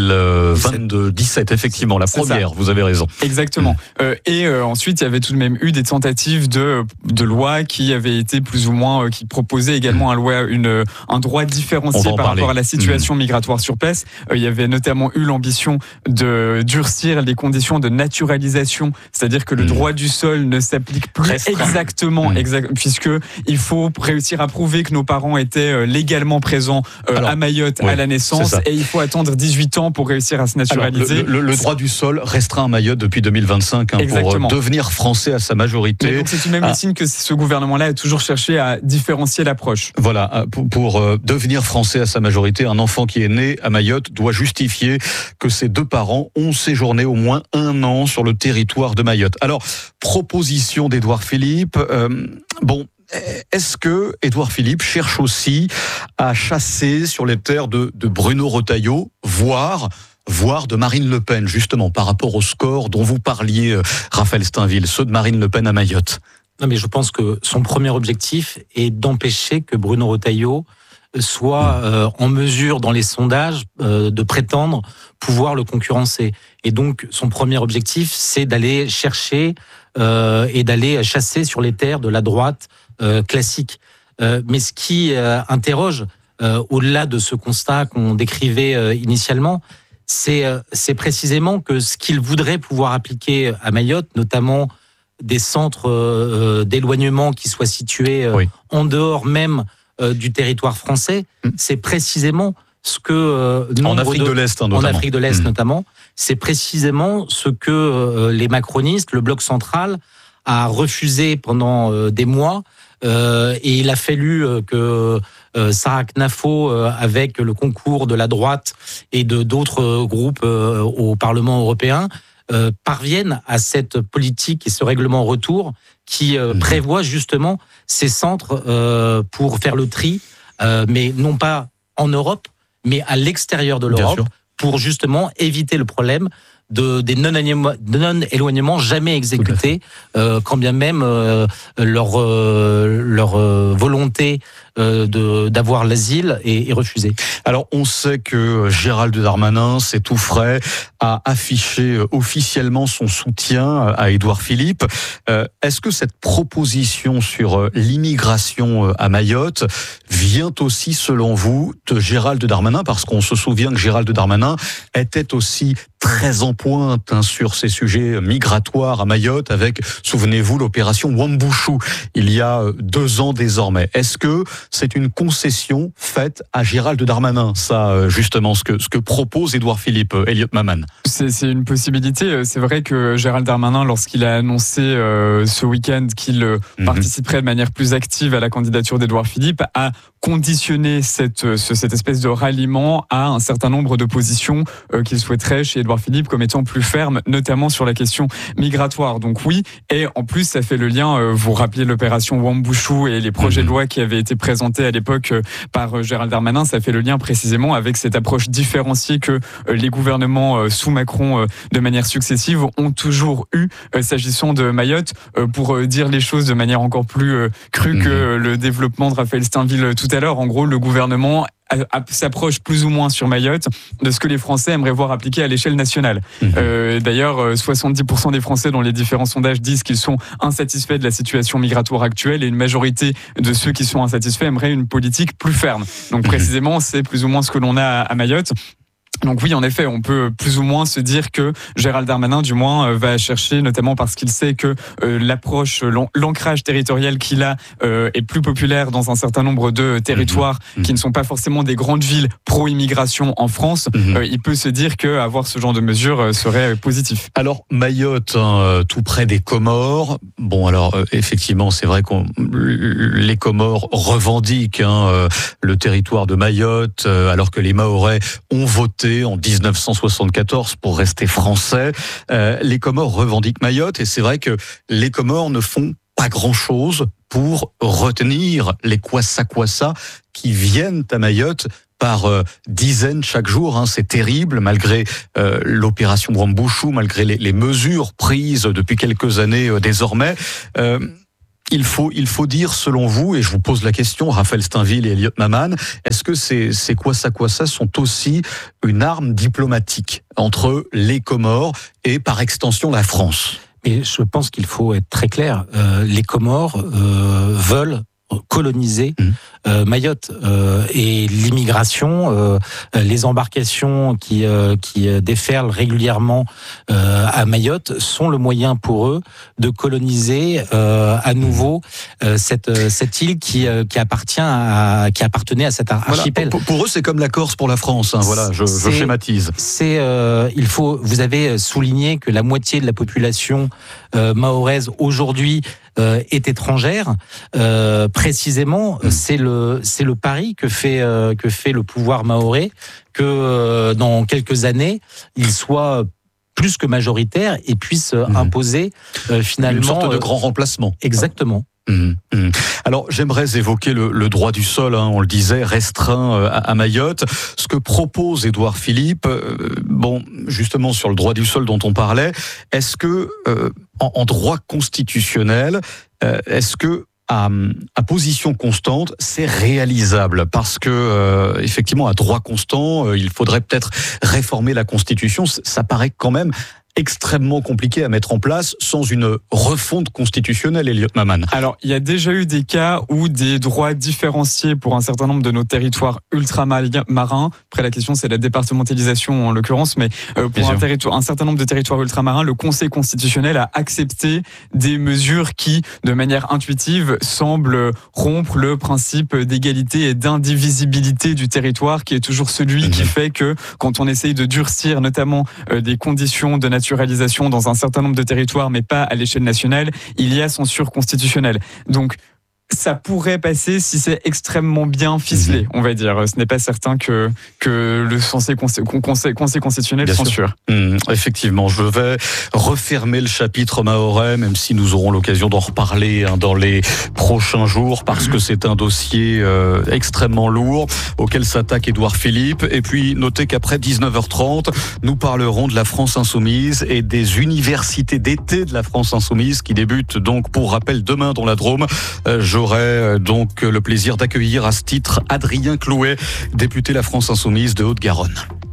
2017, effectivement, la première. Vous avez raison. Exactement. Et ensuite, il y avait tout de même eu des tentatives de loi qui avaient été plus ou moins, qui proposaient également un droit différencié par rapport à la situation migratoire sur place. Il y avait notamment eu l'ambition de durcir les conditions de naturalisation, c'est-à-dire que le droit du sol ne s'applique plus exactement, puisque il faut réussir à prouver que nos parents étaient légalement présents à Mayotte à la naissance, et il faut attendre 18 ans pour réussir à se naturaliser. Alors, le droit du sol restreint à Mayotte depuis 2025 pour devenir français à sa majorité. Mais donc c'est tout de même le signe que ce gouvernement-là a toujours cherché à différencier l'approche. Voilà, pour devenir français à sa majorité, un enfant qui est né à Mayotte doit justifier que ses deux parents ont séjourné au moins 1 an sur le territoire de Mayotte. Alors, proposition d'Édouard Philippe. Est-ce que Édouard Philippe cherche aussi à chasser sur les terres de Bruno Retailleau, voire de Marine Le Pen, justement, par rapport au score dont vous parliez, Raphaël Steinville, ceux de Marine Le Pen à Mayotte? Non, mais je pense que son premier objectif est d'empêcher que Bruno Retailleau soit en mesure dans les sondages de prétendre pouvoir le concurrencer. Et donc son premier objectif, c'est d'aller chercher et d'aller chasser sur les terres de la droite classique. Mais ce qui interroge, au-delà de ce constat qu'on décrivait initialement, c'est précisément que ce qu'il voudrait pouvoir appliquer à Mayotte, notamment des centres d'éloignement qui soient situés en dehors même du territoire français, c'est précisément ce que en Afrique de l'Est, notamment. En Afrique de l'Est notamment, c'est précisément ce que les macronistes, le bloc central, a refusé pendant des mois. Et il a fallu que Sarah Knafo, avec le concours de la droite et de d'autres groupes au Parlement européen, parviennent à cette politique et ce règlement retour qui prévoit justement ces centres pour faire le tri, mais non pas en Europe, mais à l'extérieur de l'Europe, pour justement éviter le problème des non-éloignements jamais exécutés, quand bien même leur volonté d'avoir l'asile est refusée. Alors on sait que Gérald Darmanin, c'est tout frais, a affiché officiellement son soutien à Édouard Philippe. Est-ce que cette proposition sur l'immigration à Mayotte vient aussi, selon vous, de Gérald Darmanin? Parce qu'on se souvient que Gérald Darmanin était aussi très en pointe sur ces sujets migratoires à Mayotte avec, souvenez-vous, l'opération Wambushu, il y a 2 ans désormais. Est-ce que c'est une concession faite à Gérald Darmanin, ça, justement, ce que propose Édouard Philippe, Elliot Maman? C'est une possibilité. C'est vrai que Gérald Darmanin, lorsqu'il a annoncé ce week-end qu'il participerait de manière plus active à la candidature d'Édouard Philippe, a conditionné cette espèce de ralliement à un certain nombre de positions qu'il souhaiterait chez Édouard Philippe comme étant plus fermes, notamment sur la question migratoire. Donc oui, et en plus ça fait le lien, vous rappelez l'opération Wambushu et les projets de loi qui avaient été présentés à l'époque par Gérald Darmanin, ça fait le lien précisément avec cette approche différenciée que les gouvernements sous Macron de manière successive ont toujours eu s'agissant de Mayotte, pour dire les choses de manière encore plus crue que le développement de Raphaël Steinville tout à l'heure. En gros, le gouvernement s'approche plus ou moins sur Mayotte de ce que les Français aimeraient voir appliqué à l'échelle nationale. D'ailleurs, 70% des Français dans les différents sondages disent qu'ils sont insatisfaits de la situation migratoire actuelle et une majorité de ceux qui sont insatisfaits aimeraient une politique plus ferme. Donc précisément, c'est plus ou moins ce que l'on a à Mayotte. Donc oui, en effet, on peut plus ou moins se dire que Gérald Darmanin, du moins, va chercher, notamment parce qu'il sait que l'approche, l'ancrage territorial qu'il a est plus populaire dans un certain nombre de territoires qui ne sont pas forcément des grandes villes pro-immigration en France. Il peut se dire qu'avoir ce genre de mesures serait positif. Alors Mayotte, tout près des Comores. Bon, alors effectivement, c'est vrai que les Comores revendiquent le territoire de Mayotte, alors que les Mahorais ont voté en 1974 pour rester français. Les Comores revendiquent Mayotte et c'est vrai que les Comores ne font pas grand-chose pour retenir les kwassa-kwassa qui viennent à Mayotte par dizaines chaque jour. C'est terrible, malgré l'opération Wambushu, malgré les mesures prises depuis quelques années désormais. Il faut dire, selon vous, et je vous pose la question, Raphaël Steinville et Elliot Maman, est-ce que ces kwassa-kwassa sont aussi une arme diplomatique entre les Comores et, par extension, la France? Et je pense qu'il faut être très clair. Les Comores veulent coloniser Mayotte et l'immigration, les embarcations qui déferlent régulièrement à Mayotte sont le moyen pour eux de coloniser à nouveau cette île qui appartenait à cet archipel. Voilà, pour eux, c'est comme la Corse pour la France. Voilà, je schématise. Vous avez souligné que la moitié de la population mahoraise aujourd'hui est étrangère. Précisément, c'est le pari que fait le pouvoir mahorais que dans quelques années, il soit plus que majoritaire et puisse imposer finalement une sorte de grand remplacement. Exactement. Alors j'aimerais évoquer le droit du sol, on le disait, restreint à Mayotte. Ce que propose Édouard Philippe, justement sur le droit du sol dont on parlait, est-ce que en droit constitutionnel, est-ce que à position constante, c'est réalisable? Parce que effectivement, à droit constant, il faudrait peut-être réformer la Constitution. Ça paraît quand même extrêmement compliqué à mettre en place sans une refonte constitutionnelle, Elliot Maman. Alors, il y a déjà eu des cas où des droits différenciés pour un certain nombre de nos territoires ultramarins. Après, la question, c'est la départementalisation en l'occurrence, mais pour un certain nombre de territoires ultramarins, le Conseil constitutionnel a accepté des mesures qui, de manière intuitive, semblent rompre le principe d'égalité et d'indivisibilité du territoire, qui est toujours celui qui fait que, quand on essaye de durcir notamment des conditions de naturalisation dans un certain nombre de territoires, mais pas à l'échelle nationale, il y a censure constitutionnelle. Donc, ça pourrait passer si c'est extrêmement bien ficelé, on va dire. Ce n'est pas certain que le Conseil constitutionnel censure. Effectivement, je vais refermer le chapitre mahorais, même si nous aurons l'occasion d'en reparler dans les prochains jours, parce que c'est un dossier extrêmement lourd auquel s'attaque Édouard Philippe. Et puis, notez qu'après 19h30, nous parlerons de la France Insoumise et des universités d'été de la France Insoumise qui débutent donc, pour rappel, demain dans la Drôme. J'aurai donc le plaisir d'accueillir à ce titre Adrien Clouet, député La France Insoumise de Haute-Garonne.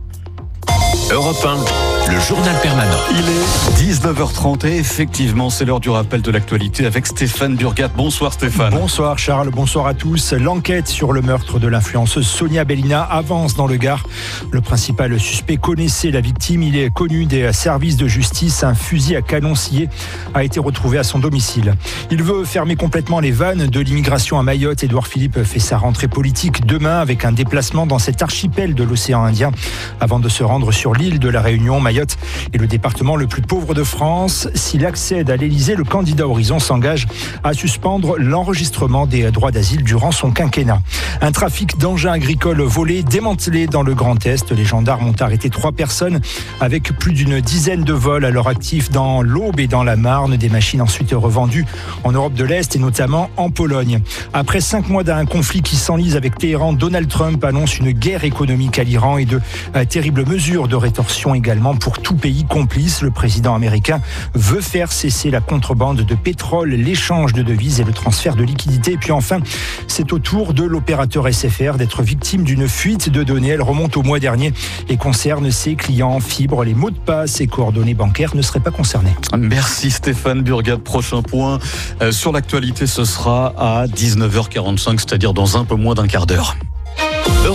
Europe 1, le journal permanent. Il est 19h30 et effectivement, c'est l'heure du rappel de l'actualité avec Stéphane Burgat. Bonsoir Stéphane. Bonsoir Charles, bonsoir à tous. L'enquête sur le meurtre de l'influenceuse Sonia Bellina avance dans le Gard. Le principal suspect connaissait la victime. Il est connu des services de justice. Un fusil à canon scié a été retrouvé à son domicile. Il veut fermer complètement les vannes de l'immigration à Mayotte. Édouard Philippe fait sa rentrée politique demain avec un déplacement dans cet archipel de l'océan Indien avant de se rendre sur l'île de la Réunion. Mayotte est le département le plus pauvre de France. S'il accède à l'Élysée, le candidat Horizon s'engage à suspendre l'enregistrement des droits d'asile durant son quinquennat. Un trafic d'engins agricoles volés démantelé dans le Grand Est. Les gendarmes ont arrêté 3 personnes avec plus d'une dizaine de vols à leur actif dans l'Aube et dans la Marne. Des machines ensuite revendues en Europe de l'Est et notamment en Pologne. Après 5 mois d'un conflit qui s'enlise avec Téhéran, Donald Trump annonce une guerre économique à l'Iran et de terribles mesures de rétorsion également pour tout pays complice. Le président américain veut faire cesser la contrebande de pétrole, l'échange de devises et le transfert de liquidités. Et puis enfin, c'est au tour de l'opérateur SFR d'être victime d'une fuite de données. Elle remonte au mois dernier et concerne ses clients fibre. Les mots de passe et coordonnées bancaires ne seraient pas concernés. Merci Stéphane Burgat. Prochain point sur l'actualité, ce sera à 19h45, c'est-à-dire dans un peu moins d'un quart d'heure. Europe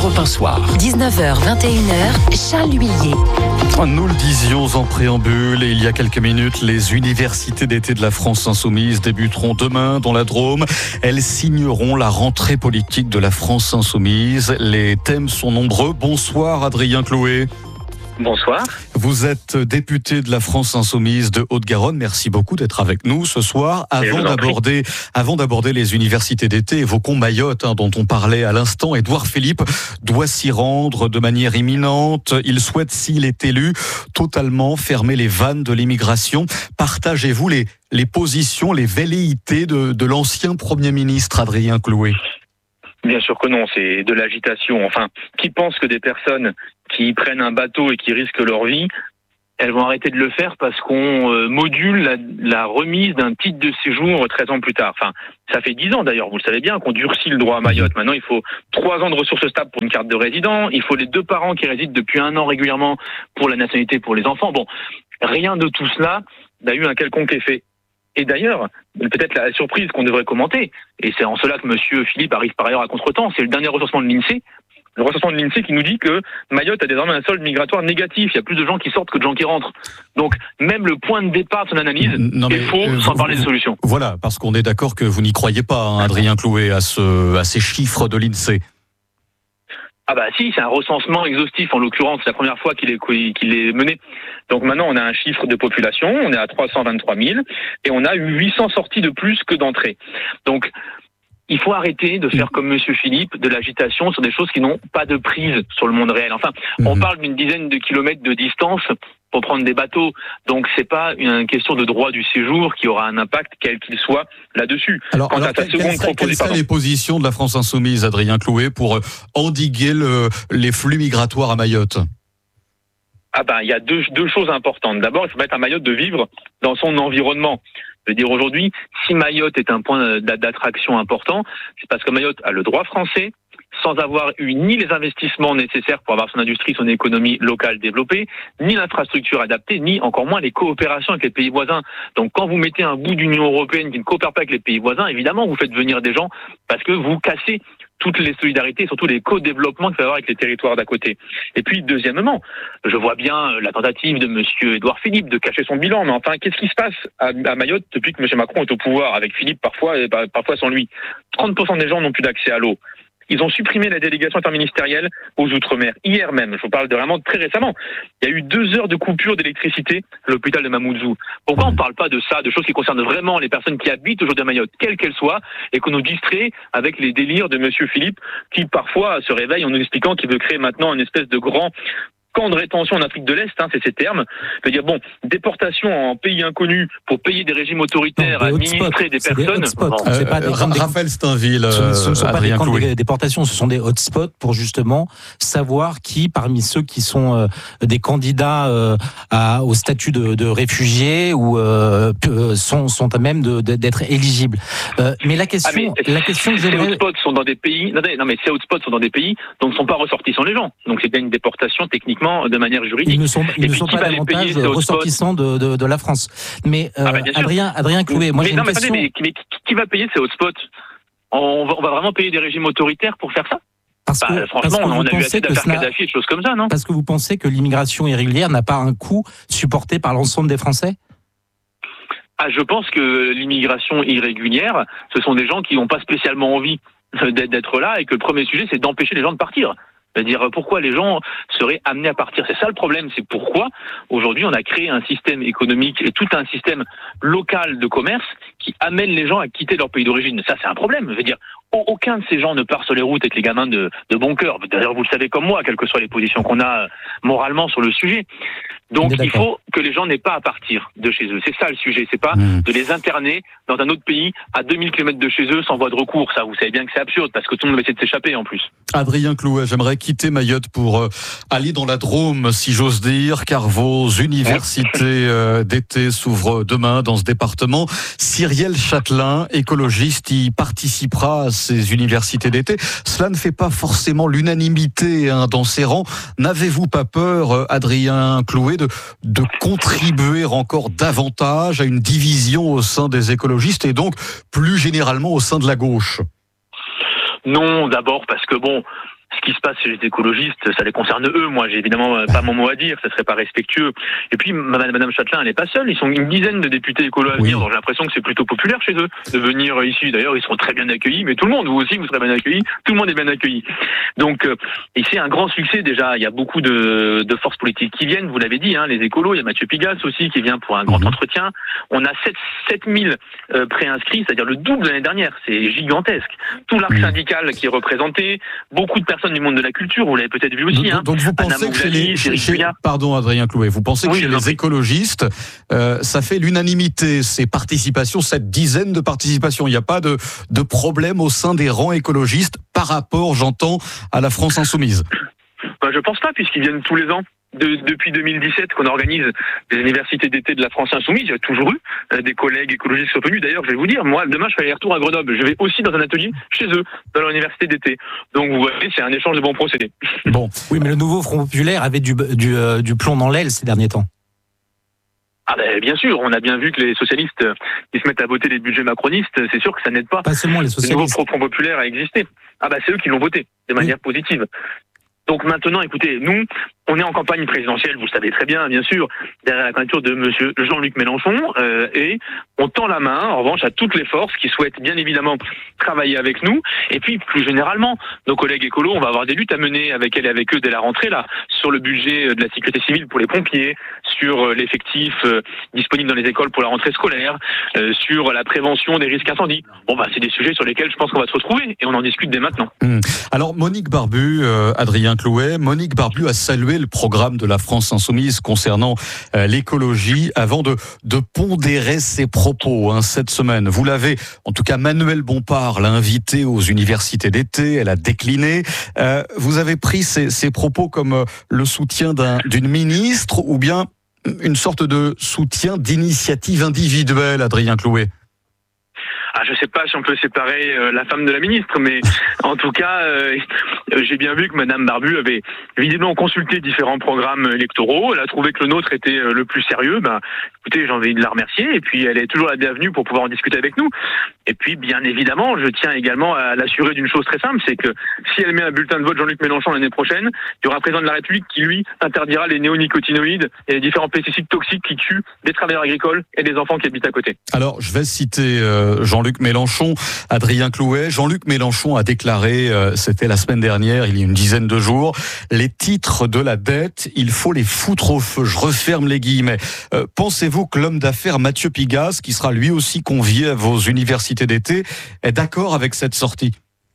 Europe 1 Soir. 19h, 21h, Charles Huillier. Nous le disions en préambule et il y a quelques minutes, les universités d'été de la France Insoumise débuteront demain dans la Drôme. Elles signeront la rentrée politique de la France Insoumise. Les thèmes sont nombreux. Bonsoir Adrien Clouet. Bonsoir. Vous êtes député de la France Insoumise de Haute-Garonne. Merci beaucoup d'être avec nous ce soir. Avant d'aborder les universités d'été, évoquons Mayotte, dont on parlait à l'instant. Édouard Philippe doit s'y rendre de manière imminente. Il souhaite, s'il est élu, totalement fermer les vannes de l'immigration. Partagez-vous les positions, les velléités de l'ancien Premier ministre Adrien Clouet? Bien sûr que non, c'est de l'agitation. Enfin, qui pense que des personnes qui prennent un bateau et qui risquent leur vie, elles vont arrêter de le faire parce qu'on module la remise d'un titre de séjour 13 ans plus tard. Enfin, ça fait 10 ans d'ailleurs, vous le savez bien, qu'on durcit le droit à Mayotte. Maintenant, il faut 3 ans de ressources stables pour une carte de résident. Il faut les 2 parents qui résident depuis 1 an régulièrement pour la nationalité pour les enfants. Bon, rien de tout cela n'a eu un quelconque effet. Et d'ailleurs, peut-être la surprise qu'on devrait commenter, et c'est en cela que M. Philippe arrive par ailleurs à contretemps, c'est le dernier recensement de l'INSEE. Le recensement de l'INSEE qui nous dit que Mayotte a désormais un solde migratoire négatif. Il y a plus de gens qui sortent que de gens qui rentrent. Donc, même le point de départ de son analyse est faux, sans parler de solution. Voilà, parce qu'on est d'accord que vous n'y croyez pas, Adrien Clouet, à ces chiffres de l'INSEE. Ah bah si, c'est un recensement exhaustif, en l'occurrence, c'est la première fois qu'il est mené. Donc maintenant, on a un chiffre de population, on est à 323 000, et on a eu 800 sorties de plus que d'entrées. Donc, il faut arrêter de faire comme Monsieur Philippe, de l'agitation sur des choses qui n'ont pas de prise sur le monde réel. Enfin, on parle d'une dizaine de kilomètres de distance pour prendre des bateaux. Donc, c'est pas une question de droit du séjour qui aura un impact, quel qu'il soit, là-dessus. Alors quelles seraient les positions de la France Insoumise, Adrien Clouet, pour endiguer les flux migratoires à Mayotte? Ah ben, il y a deux choses importantes. D'abord, il faut permettre à Mayotte de vivre dans son environnement. Je veux dire, aujourd'hui, si Mayotte est un point d'attraction important, c'est parce que Mayotte a le droit français, sans avoir eu ni les investissements nécessaires pour avoir son industrie, son économie locale développée, ni l'infrastructure adaptée, ni encore moins les coopérations avec les pays voisins. Donc quand vous mettez un bout d'Union européenne qui ne coopère pas avec les pays voisins, évidemment vous faites venir des gens parce que vous cassez toutes les solidarités, surtout les co-développements qu'il va y avoir avec les territoires d'à côté. Et puis, deuxièmement, je vois bien la tentative de monsieur Édouard Philippe de cacher son bilan, mais enfin, qu'est-ce qui se passe à Mayotte depuis que monsieur Macron est au pouvoir, avec Philippe parfois et parfois sans lui? 30% des gens n'ont plus d'accès à l'eau. Ils ont supprimé la délégation interministérielle aux Outre-mer. Hier même, je vous parle de vraiment très récemment, il y a eu 2 heures de coupure d'électricité à l'hôpital de Mamoudzou. Pourquoi on ne parle pas de ça, de choses qui concernent vraiment les personnes qui habitent aujourd'hui à Mayotte, quelles qu'elles soient, et qu'on nous distrait avec les délires de monsieur Philippe, qui parfois se réveille en nous expliquant qu'il veut créer maintenant une espèce de grand camp de rétention en Afrique de l'Est, c'est ces termes. C'est-à-dire, bon, déportation en pays inconnu pour payer des régimes autoritaires, administrer des personnes. Raphaël Steinville, ce ne sont pas des camps de déportation, ce sont des hotspots pour justement savoir qui, parmi ceux qui sont des candidats au statut de réfugiés ou sont à même d'être éligibles. Mais la question que ces hotspots sont dans des pays. Non, mais ces hotspots sont dans des pays dont ne sont pas ressortissants les gens. Donc c'est bien une déportation techniquement de manière juridique. Ils ne sont pas davantage ressortissants de la France. Mais Adrien Clouet, moi j'ai une question. Mais qui va payer ces hotspots? On va vraiment payer des régimes autoritaires pour faire ça? Franchement, on a eu assez d'affaires Kadhafi et de choses comme ça, non? Parce que vous pensez que l'immigration irrégulière n'a pas un coût supporté par l'ensemble des Français? Je pense que l'immigration irrégulière, ce sont des gens qui n'ont pas spécialement envie d'être là et que le premier sujet, c'est d'empêcher les gens de partir. C'est-à-dire pourquoi les gens seraient amenés à partir. C'est ça le problème, c'est pourquoi aujourd'hui on a créé un système économique et tout un système local de commerce qui amène les gens à quitter leur pays d'origine. Ça c'est un problème. Je veux dire, aucun de ces gens ne part sur les routes avec les gamins de bon cœur. D'ailleurs vous le savez comme moi, quelles que soient les positions qu'on a moralement sur le sujet. Donc il faut que les gens n'aient pas à partir de chez eux. C'est ça le sujet, c'est pas de les interner dans un autre pays à 2000 km de chez eux sans voie de recours. Ça, vous savez bien que c'est absurde parce que tout le monde va essayer de s'échapper en plus. Adrien Clouet, j'aimerais quitter Mayotte pour aller dans la Drôme, si j'ose dire, car vos universités d'été s'ouvrent demain dans ce département. Cyrielle Châtelain, écologiste, y participera à ces universités d'été. Cela ne fait pas forcément l'unanimité dans ces rangs. N'avez-vous pas peur, Adrien Clouet, de contribuer encore davantage à une division au sein des écologistes et donc plus généralement au sein de la gauche? Non, d'abord parce que ce qui se passe chez les écologistes, ça les concerne eux. Moi, j'ai évidemment pas mon mot à dire, ça serait pas respectueux. Et puis, Madame Châtelain, elle n'est pas seule. Ils sont une dizaine de députés écolos à venir, donc j'ai l'impression que c'est plutôt populaire chez eux de venir ici. D'ailleurs, ils seront très bien accueillis, mais tout le monde, vous aussi, vous serez bien accueillis. Tout le monde est bien accueilli. Donc, et c'est un grand succès déjà. Il y a beaucoup de forces politiques qui viennent, vous l'avez dit, les écolos. Il y a Mathieu Pigasse aussi qui vient pour un grand entretien. On a 7000 préinscrits, c'est-à-dire le double de l'année dernière. C'est gigantesque. Tout l'arc syndical qui est représenté, beaucoup de personnes du monde de la culture, vous l'avez peut-être vu aussi. Donc vous pensez pardon Adrien Clouet, vous pensez que chez les écologistes, ça fait l'unanimité, ces participations, cette dizaine de participations. Il n'y a pas de problème au sein des rangs écologistes par rapport, j'entends, à la France insoumise. Je pense pas, puisqu'ils viennent tous les ans. Depuis 2017 qu'on organise des universités d'été de la France insoumise, il y a toujours eu des collègues écologistes qui sont venus. D'ailleurs, je vais vous dire, moi, demain, je fais les retours à Grenoble. Je vais aussi dans un atelier chez eux, dans leur université d'été. Donc, vous voyez, c'est un échange de bons procédés. Bon, oui, mais le nouveau Front populaire avait du plomb dans l'aile ces derniers temps. Ah ben, bien sûr, on a bien vu que les socialistes qui se mettent à voter les budgets macronistes, c'est sûr que ça n'aide pas. Pas seulement les socialistes. Le nouveau Front populaire a existé. Ah ben, c'est eux qui l'ont voté, de manière positive. Donc maintenant, écoutez, nous, on est en campagne présidentielle, vous le savez très bien, bien sûr, derrière la candidature de monsieur Jean-Luc Mélenchon, et on tend la main, en revanche, à toutes les forces qui souhaitent bien évidemment travailler avec nous, et puis plus généralement, nos collègues écolos, on va avoir des luttes à mener avec elles et avec eux dès la rentrée, là, sur le budget de la sécurité civile pour les pompiers, sur l'effectif disponible dans les écoles pour la rentrée scolaire, sur la prévention des risques incendies. Bon, bah, c'est des sujets sur lesquels je pense qu'on va se retrouver, et on en discute dès maintenant. Alors, Monique Barbu, Adrien Clouet, Monique Barbu a salué le programme de la France insoumise concernant l'écologie avant de pondérer ses propos cette semaine. Vous l'avez, en tout cas Manuel Bompard l'a invité aux universités d'été, elle a décliné. Vous avez pris ces propos comme le soutien d'une ministre ou bien une sorte de soutien d'initiative individuelle, Adrien Clouet? Je sais pas si on peut séparer la femme de la ministre, mais en tout cas, j'ai bien vu que Madame Barbu avait évidemment consulté différents programmes électoraux. Elle a trouvé que le nôtre était le plus sérieux. Écoutez, j'ai envie de la remercier. Et puis, elle est toujours la bienvenue pour pouvoir en discuter avec nous. Et puis, bien évidemment, je tiens également à l'assurer d'une chose très simple, c'est que si elle met un bulletin de vote Jean-Luc Mélenchon l'année prochaine, il y aura un président de la République qui, lui, interdira les néonicotinoïdes et les différents pesticides toxiques qui tuent des travailleurs agricoles et des enfants qui habitent à côté. Alors, je vais citer Jean-Luc Mélenchon, Adrien Clouet. Jean-Luc Mélenchon a déclaré, c'était la semaine dernière, il y a une dizaine de jours, les titres de la dette, il faut les foutre au feu. Je referme les guillemets. Pensez-vous que l'homme d'affaires Mathieu Pigasse, qui sera lui aussi convié à vos universités d'été, est d'accord avec cette sortie?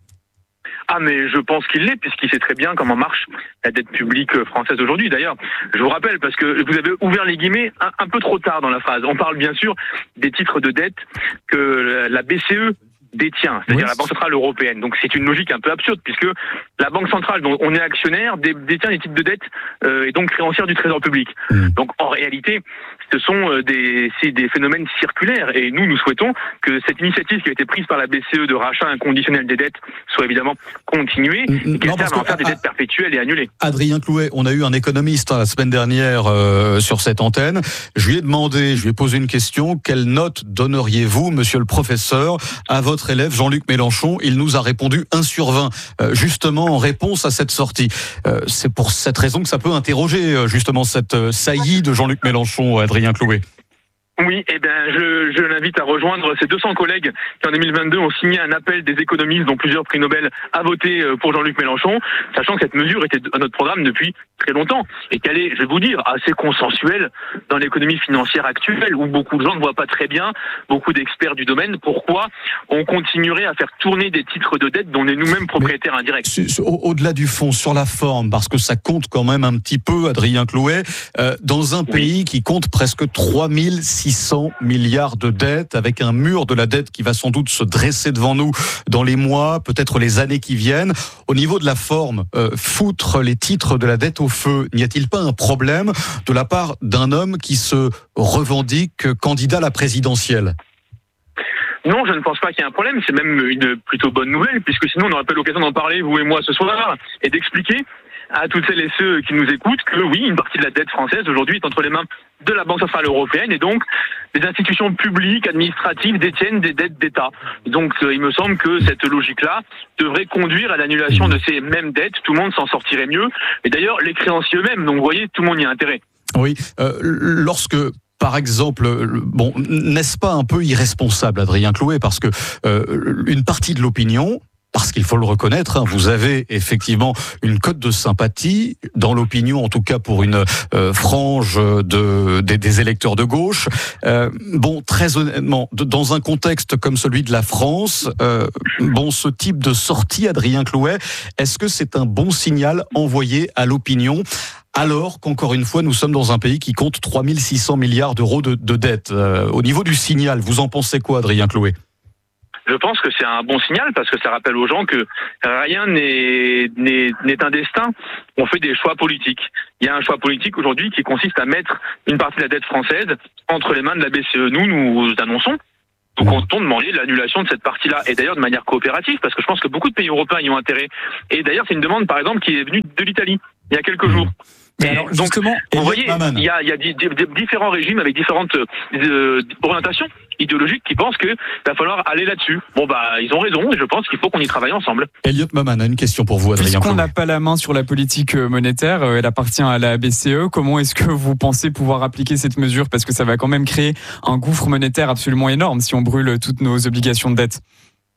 Mais je pense qu'il l'est, puisqu'il sait très bien comment marche la dette publique française aujourd'hui. D'ailleurs, je vous rappelle, parce que vous avez ouvert les guillemets un peu trop tard dans la phrase. On parle bien sûr des titres de dette que la BCE détient, c'est-à-dire la Banque Centrale Européenne. Donc c'est une logique un peu absurde, puisque la Banque Centrale, dont on est actionnaire, détient les titres de dette et donc créancière du Trésor public. Donc en réalité, ce sont des phénomènes circulaires, et nous souhaitons que cette initiative qui a été prise par la BCE de rachat inconditionnel des dettes soit évidemment continuée, et qu'elle serve à en faire des dettes perpétuelles et annulées. Adrien Clouet, on a eu un économiste la semaine dernière sur cette antenne. Je lui ai posé une question. Quelle note donneriez-vous, monsieur le professeur, à votre élève Jean-Luc Mélenchon? Il nous a répondu 1 sur 20, justement en réponse à cette sortie. C'est pour cette raison que ça peut interroger justement cette saillie de Jean-Luc Mélenchon, Adrien Clouet. Oui, je l'invite à rejoindre ces 200 collègues qui en 2022 ont signé un appel des économistes, dont plusieurs prix Nobel, à voter pour Jean-Luc Mélenchon, sachant que cette mesure était à notre programme depuis très longtemps, et qu'elle est, je vais vous dire, assez consensuelle dans l'économie financière actuelle, où beaucoup de gens ne voient pas très bien, beaucoup d'experts du domaine, pourquoi on continuerait à faire tourner des titres de dette dont on est nous-mêmes propriétaires indirects. Au-delà du fond, sur la forme, parce que ça compte quand même un petit peu, Adrien Clouet, dans un pays qui compte presque 3600 milliards de dettes, avec un mur de la dette qui va sans doute se dresser devant nous dans les mois, peut-être les années qui viennent. Au niveau de la forme, foutre les titres de la dette au feu, n'y a-t-il pas un problème de la part d'un homme qui se revendique candidat à la présidentielle? Non, je ne pense pas qu'il y ait un problème. C'est même une plutôt bonne nouvelle, puisque sinon on n'aurait pas l'occasion d'en parler, vous et moi, ce soir, et d'expliquer à toutes celles et ceux qui nous écoutent que oui, une partie de la dette française aujourd'hui est entre les mains de la Banque centrale européenne et donc les institutions publiques, administratives détiennent des dettes d'État. Donc il me semble que cette logique-là devrait conduire à l'annulation de ces mêmes dettes. Tout le monde s'en sortirait mieux. Et d'ailleurs, les créanciers eux-mêmes, donc vous voyez, tout le monde y a intérêt. Oui, lorsque... Par exemple, bon, n'est-ce pas un peu irresponsable, Adrien Clouet, parce que une partie de l'opinion, parce qu'il faut le reconnaître, vous avez effectivement une cote de sympathie dans l'opinion, en tout cas pour une frange des électeurs de gauche. Bon, très honnêtement, dans un contexte comme celui de la France, bon, ce type de sortie, Adrien Clouet, est-ce que c'est un bon signal envoyé à l'opinion ? Alors qu'encore une fois, nous sommes dans un pays qui compte 3600 milliards d'euros de dette. Au niveau du signal, vous en pensez quoi, Adrien Clouet ? Je pense que c'est un bon signal parce que ça rappelle aux gens que rien n'est un destin. On fait des choix politiques. Il y a un choix politique aujourd'hui qui consiste à mettre une partie de la dette française entre les mains de la BCE. Nous annonçons. Nous comptons demander l'annulation de cette partie-là, et d'ailleurs de manière coopérative, parce que je pense que beaucoup de pays européens y ont intérêt. Et d'ailleurs, c'est une demande, par exemple, qui est venue de l'Italie, il y a quelques jours. Mais alors, justement, vous voyez, il y a différents régimes avec différentes orientations idéologiques qui pensent qu'il va falloir aller là-dessus. Bon, ils ont raison, et je pense qu'il faut qu'on y travaille ensemble. Elliot Maman a une question pour vous, Adrien. Puisqu'on n'a pas la main sur la politique monétaire, elle appartient à la BCE, comment est-ce que vous pensez pouvoir appliquer cette mesure ? Parce que ça va quand même créer un gouffre monétaire absolument énorme si on brûle toutes nos obligations de dette.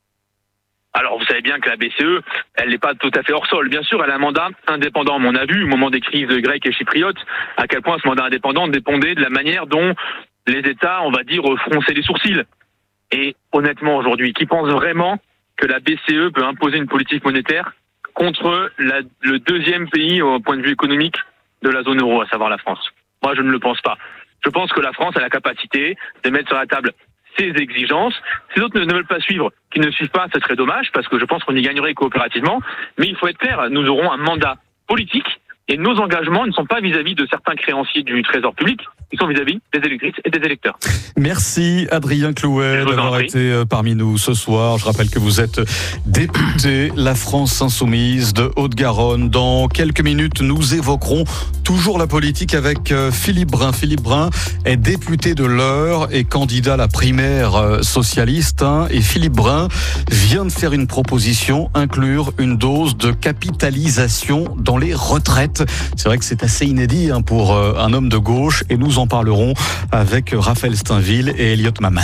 Alors, vous savez bien que la BCE, elle n'est pas tout à fait hors sol. Bien sûr, elle a un mandat indépendant. On a vu, au moment des crises grecques et chypriotes, à quel point ce mandat indépendant dépendait de la manière dont les États, on va dire, fronçaient les sourcils. Et honnêtement, aujourd'hui, qui pense vraiment que la BCE peut imposer une politique monétaire contre le deuxième pays au point de vue économique de la zone euro, à savoir la France ? Moi, je ne le pense pas. Je pense que la France a la capacité de mettre sur la table ses exigences. Si d'autres ne veulent pas suivre, qui ne suivent pas, ce serait dommage, parce que je pense qu'on y gagnerait coopérativement. Mais il faut être clair, nous aurons un mandat politique, et nos engagements ne sont pas vis-à-vis de certains créanciers du Trésor public, ils sont vis-à-vis des électrices et des électeurs. Merci Adrien Clouet d'avoir été parmi nous ce soir. Je rappelle que vous êtes député La France Insoumise de Haute-Garonne. Dans quelques minutes, nous évoquerons toujours la politique avec Philippe Brun. Philippe Brun est député de l'Eure et candidat à la primaire socialiste. Et Philippe Brun vient de faire une proposition, inclure une dose de capitalisation dans les retraites. C'est vrai que c'est assez inédit pour un homme de gauche et nous en parlerons avec Raphaël Steinville et Elliot Maman.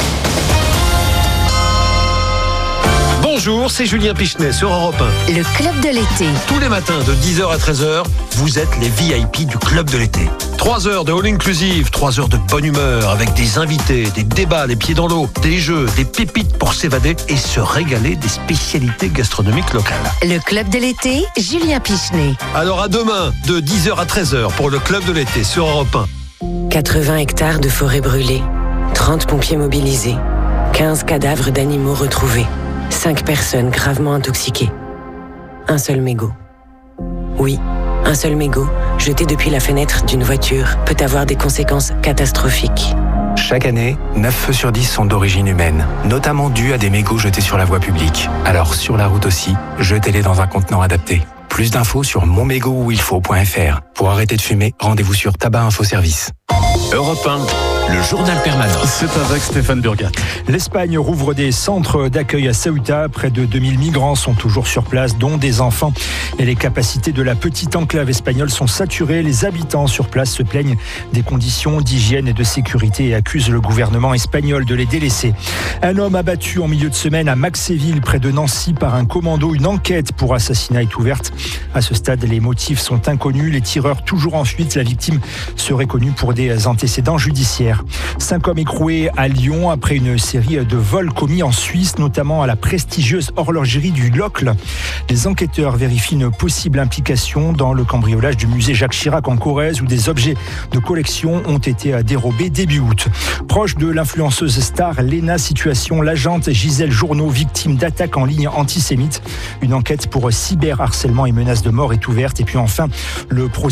Bonjour, c'est Julien Pichenet sur Europe 1. Le Club de l'été. Tous les matins de 10h à 13h, vous êtes les VIP du Club de l'été. 3 heures de all-inclusive, 3 heures de bonne humeur avec des invités, des débats, les pieds dans l'eau, des jeux, des pépites pour s'évader et se régaler des spécialités gastronomiques locales. Le Club de l'été, Julien Pichenet. Alors à demain, de 10h à 13h pour le Club de l'été sur Europe 1. 80 hectares de forêt brûlée, 30 pompiers mobilisés, 15 cadavres d'animaux retrouvés, 5 personnes gravement intoxiquées. Un seul mégot. Oui, un seul mégot, jeté depuis la fenêtre d'une voiture, peut avoir des conséquences catastrophiques. Chaque année, 9 feux sur 10 sont d'origine humaine, notamment dus à des mégots jetés sur la voie publique. Alors sur la route aussi, jetez-les dans un contenant adapté. Plus d'infos sur monmégotuilfaut.fr. Pour arrêter de fumer, rendez-vous sur Tabac Info Service. Europe 1, le journal permanent. C'est avec Stéphane Burgat. L'Espagne rouvre des centres d'accueil à Ceuta. Près de 2000 migrants sont toujours sur place, dont des enfants. Et les capacités de la petite enclave espagnole sont saturées. Les habitants sur place se plaignent des conditions d'hygiène et de sécurité et accusent le gouvernement espagnol de les délaisser. Un homme abattu en milieu de semaine à Maxéville, près de Nancy, par un commando. Une enquête pour assassinat est ouverte. À ce stade, les motifs sont inconnus. Les tireurs toujours en fuite. La victime serait connue pour des antécédents judiciaires. 5 hommes écroués à Lyon après une série de vols commis en Suisse, notamment à la prestigieuse horlogerie du Locle. Les enquêteurs vérifient une possible implication dans le cambriolage du musée Jacques Chirac en Corrèze, où des objets de collection ont été dérobés début août. Proche de l'influenceuse star Léna Situation, l'agente Gisèle Journeau, victime d'attaques en ligne antisémites. Une enquête pour cyberharcèlement et menaces de mort est ouverte. Et puis enfin, le procès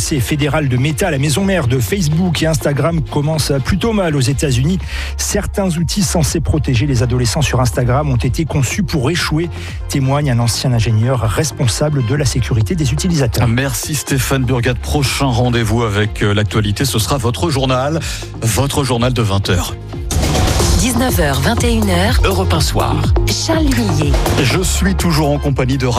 procès fédéral de Meta, la maison mère de Facebook et Instagram, commence plutôt mal aux États-Unis. Certains outils censés protéger les adolescents sur Instagram ont été conçus pour échouer, témoigne un ancien ingénieur responsable de la sécurité des utilisateurs. Merci Stéphane Burgat. Prochain rendez-vous avec l'actualité, ce sera votre journal de 20h. 19h, 21h, Europe 1 Soir. Charles Huillier. Je suis toujours en compagnie de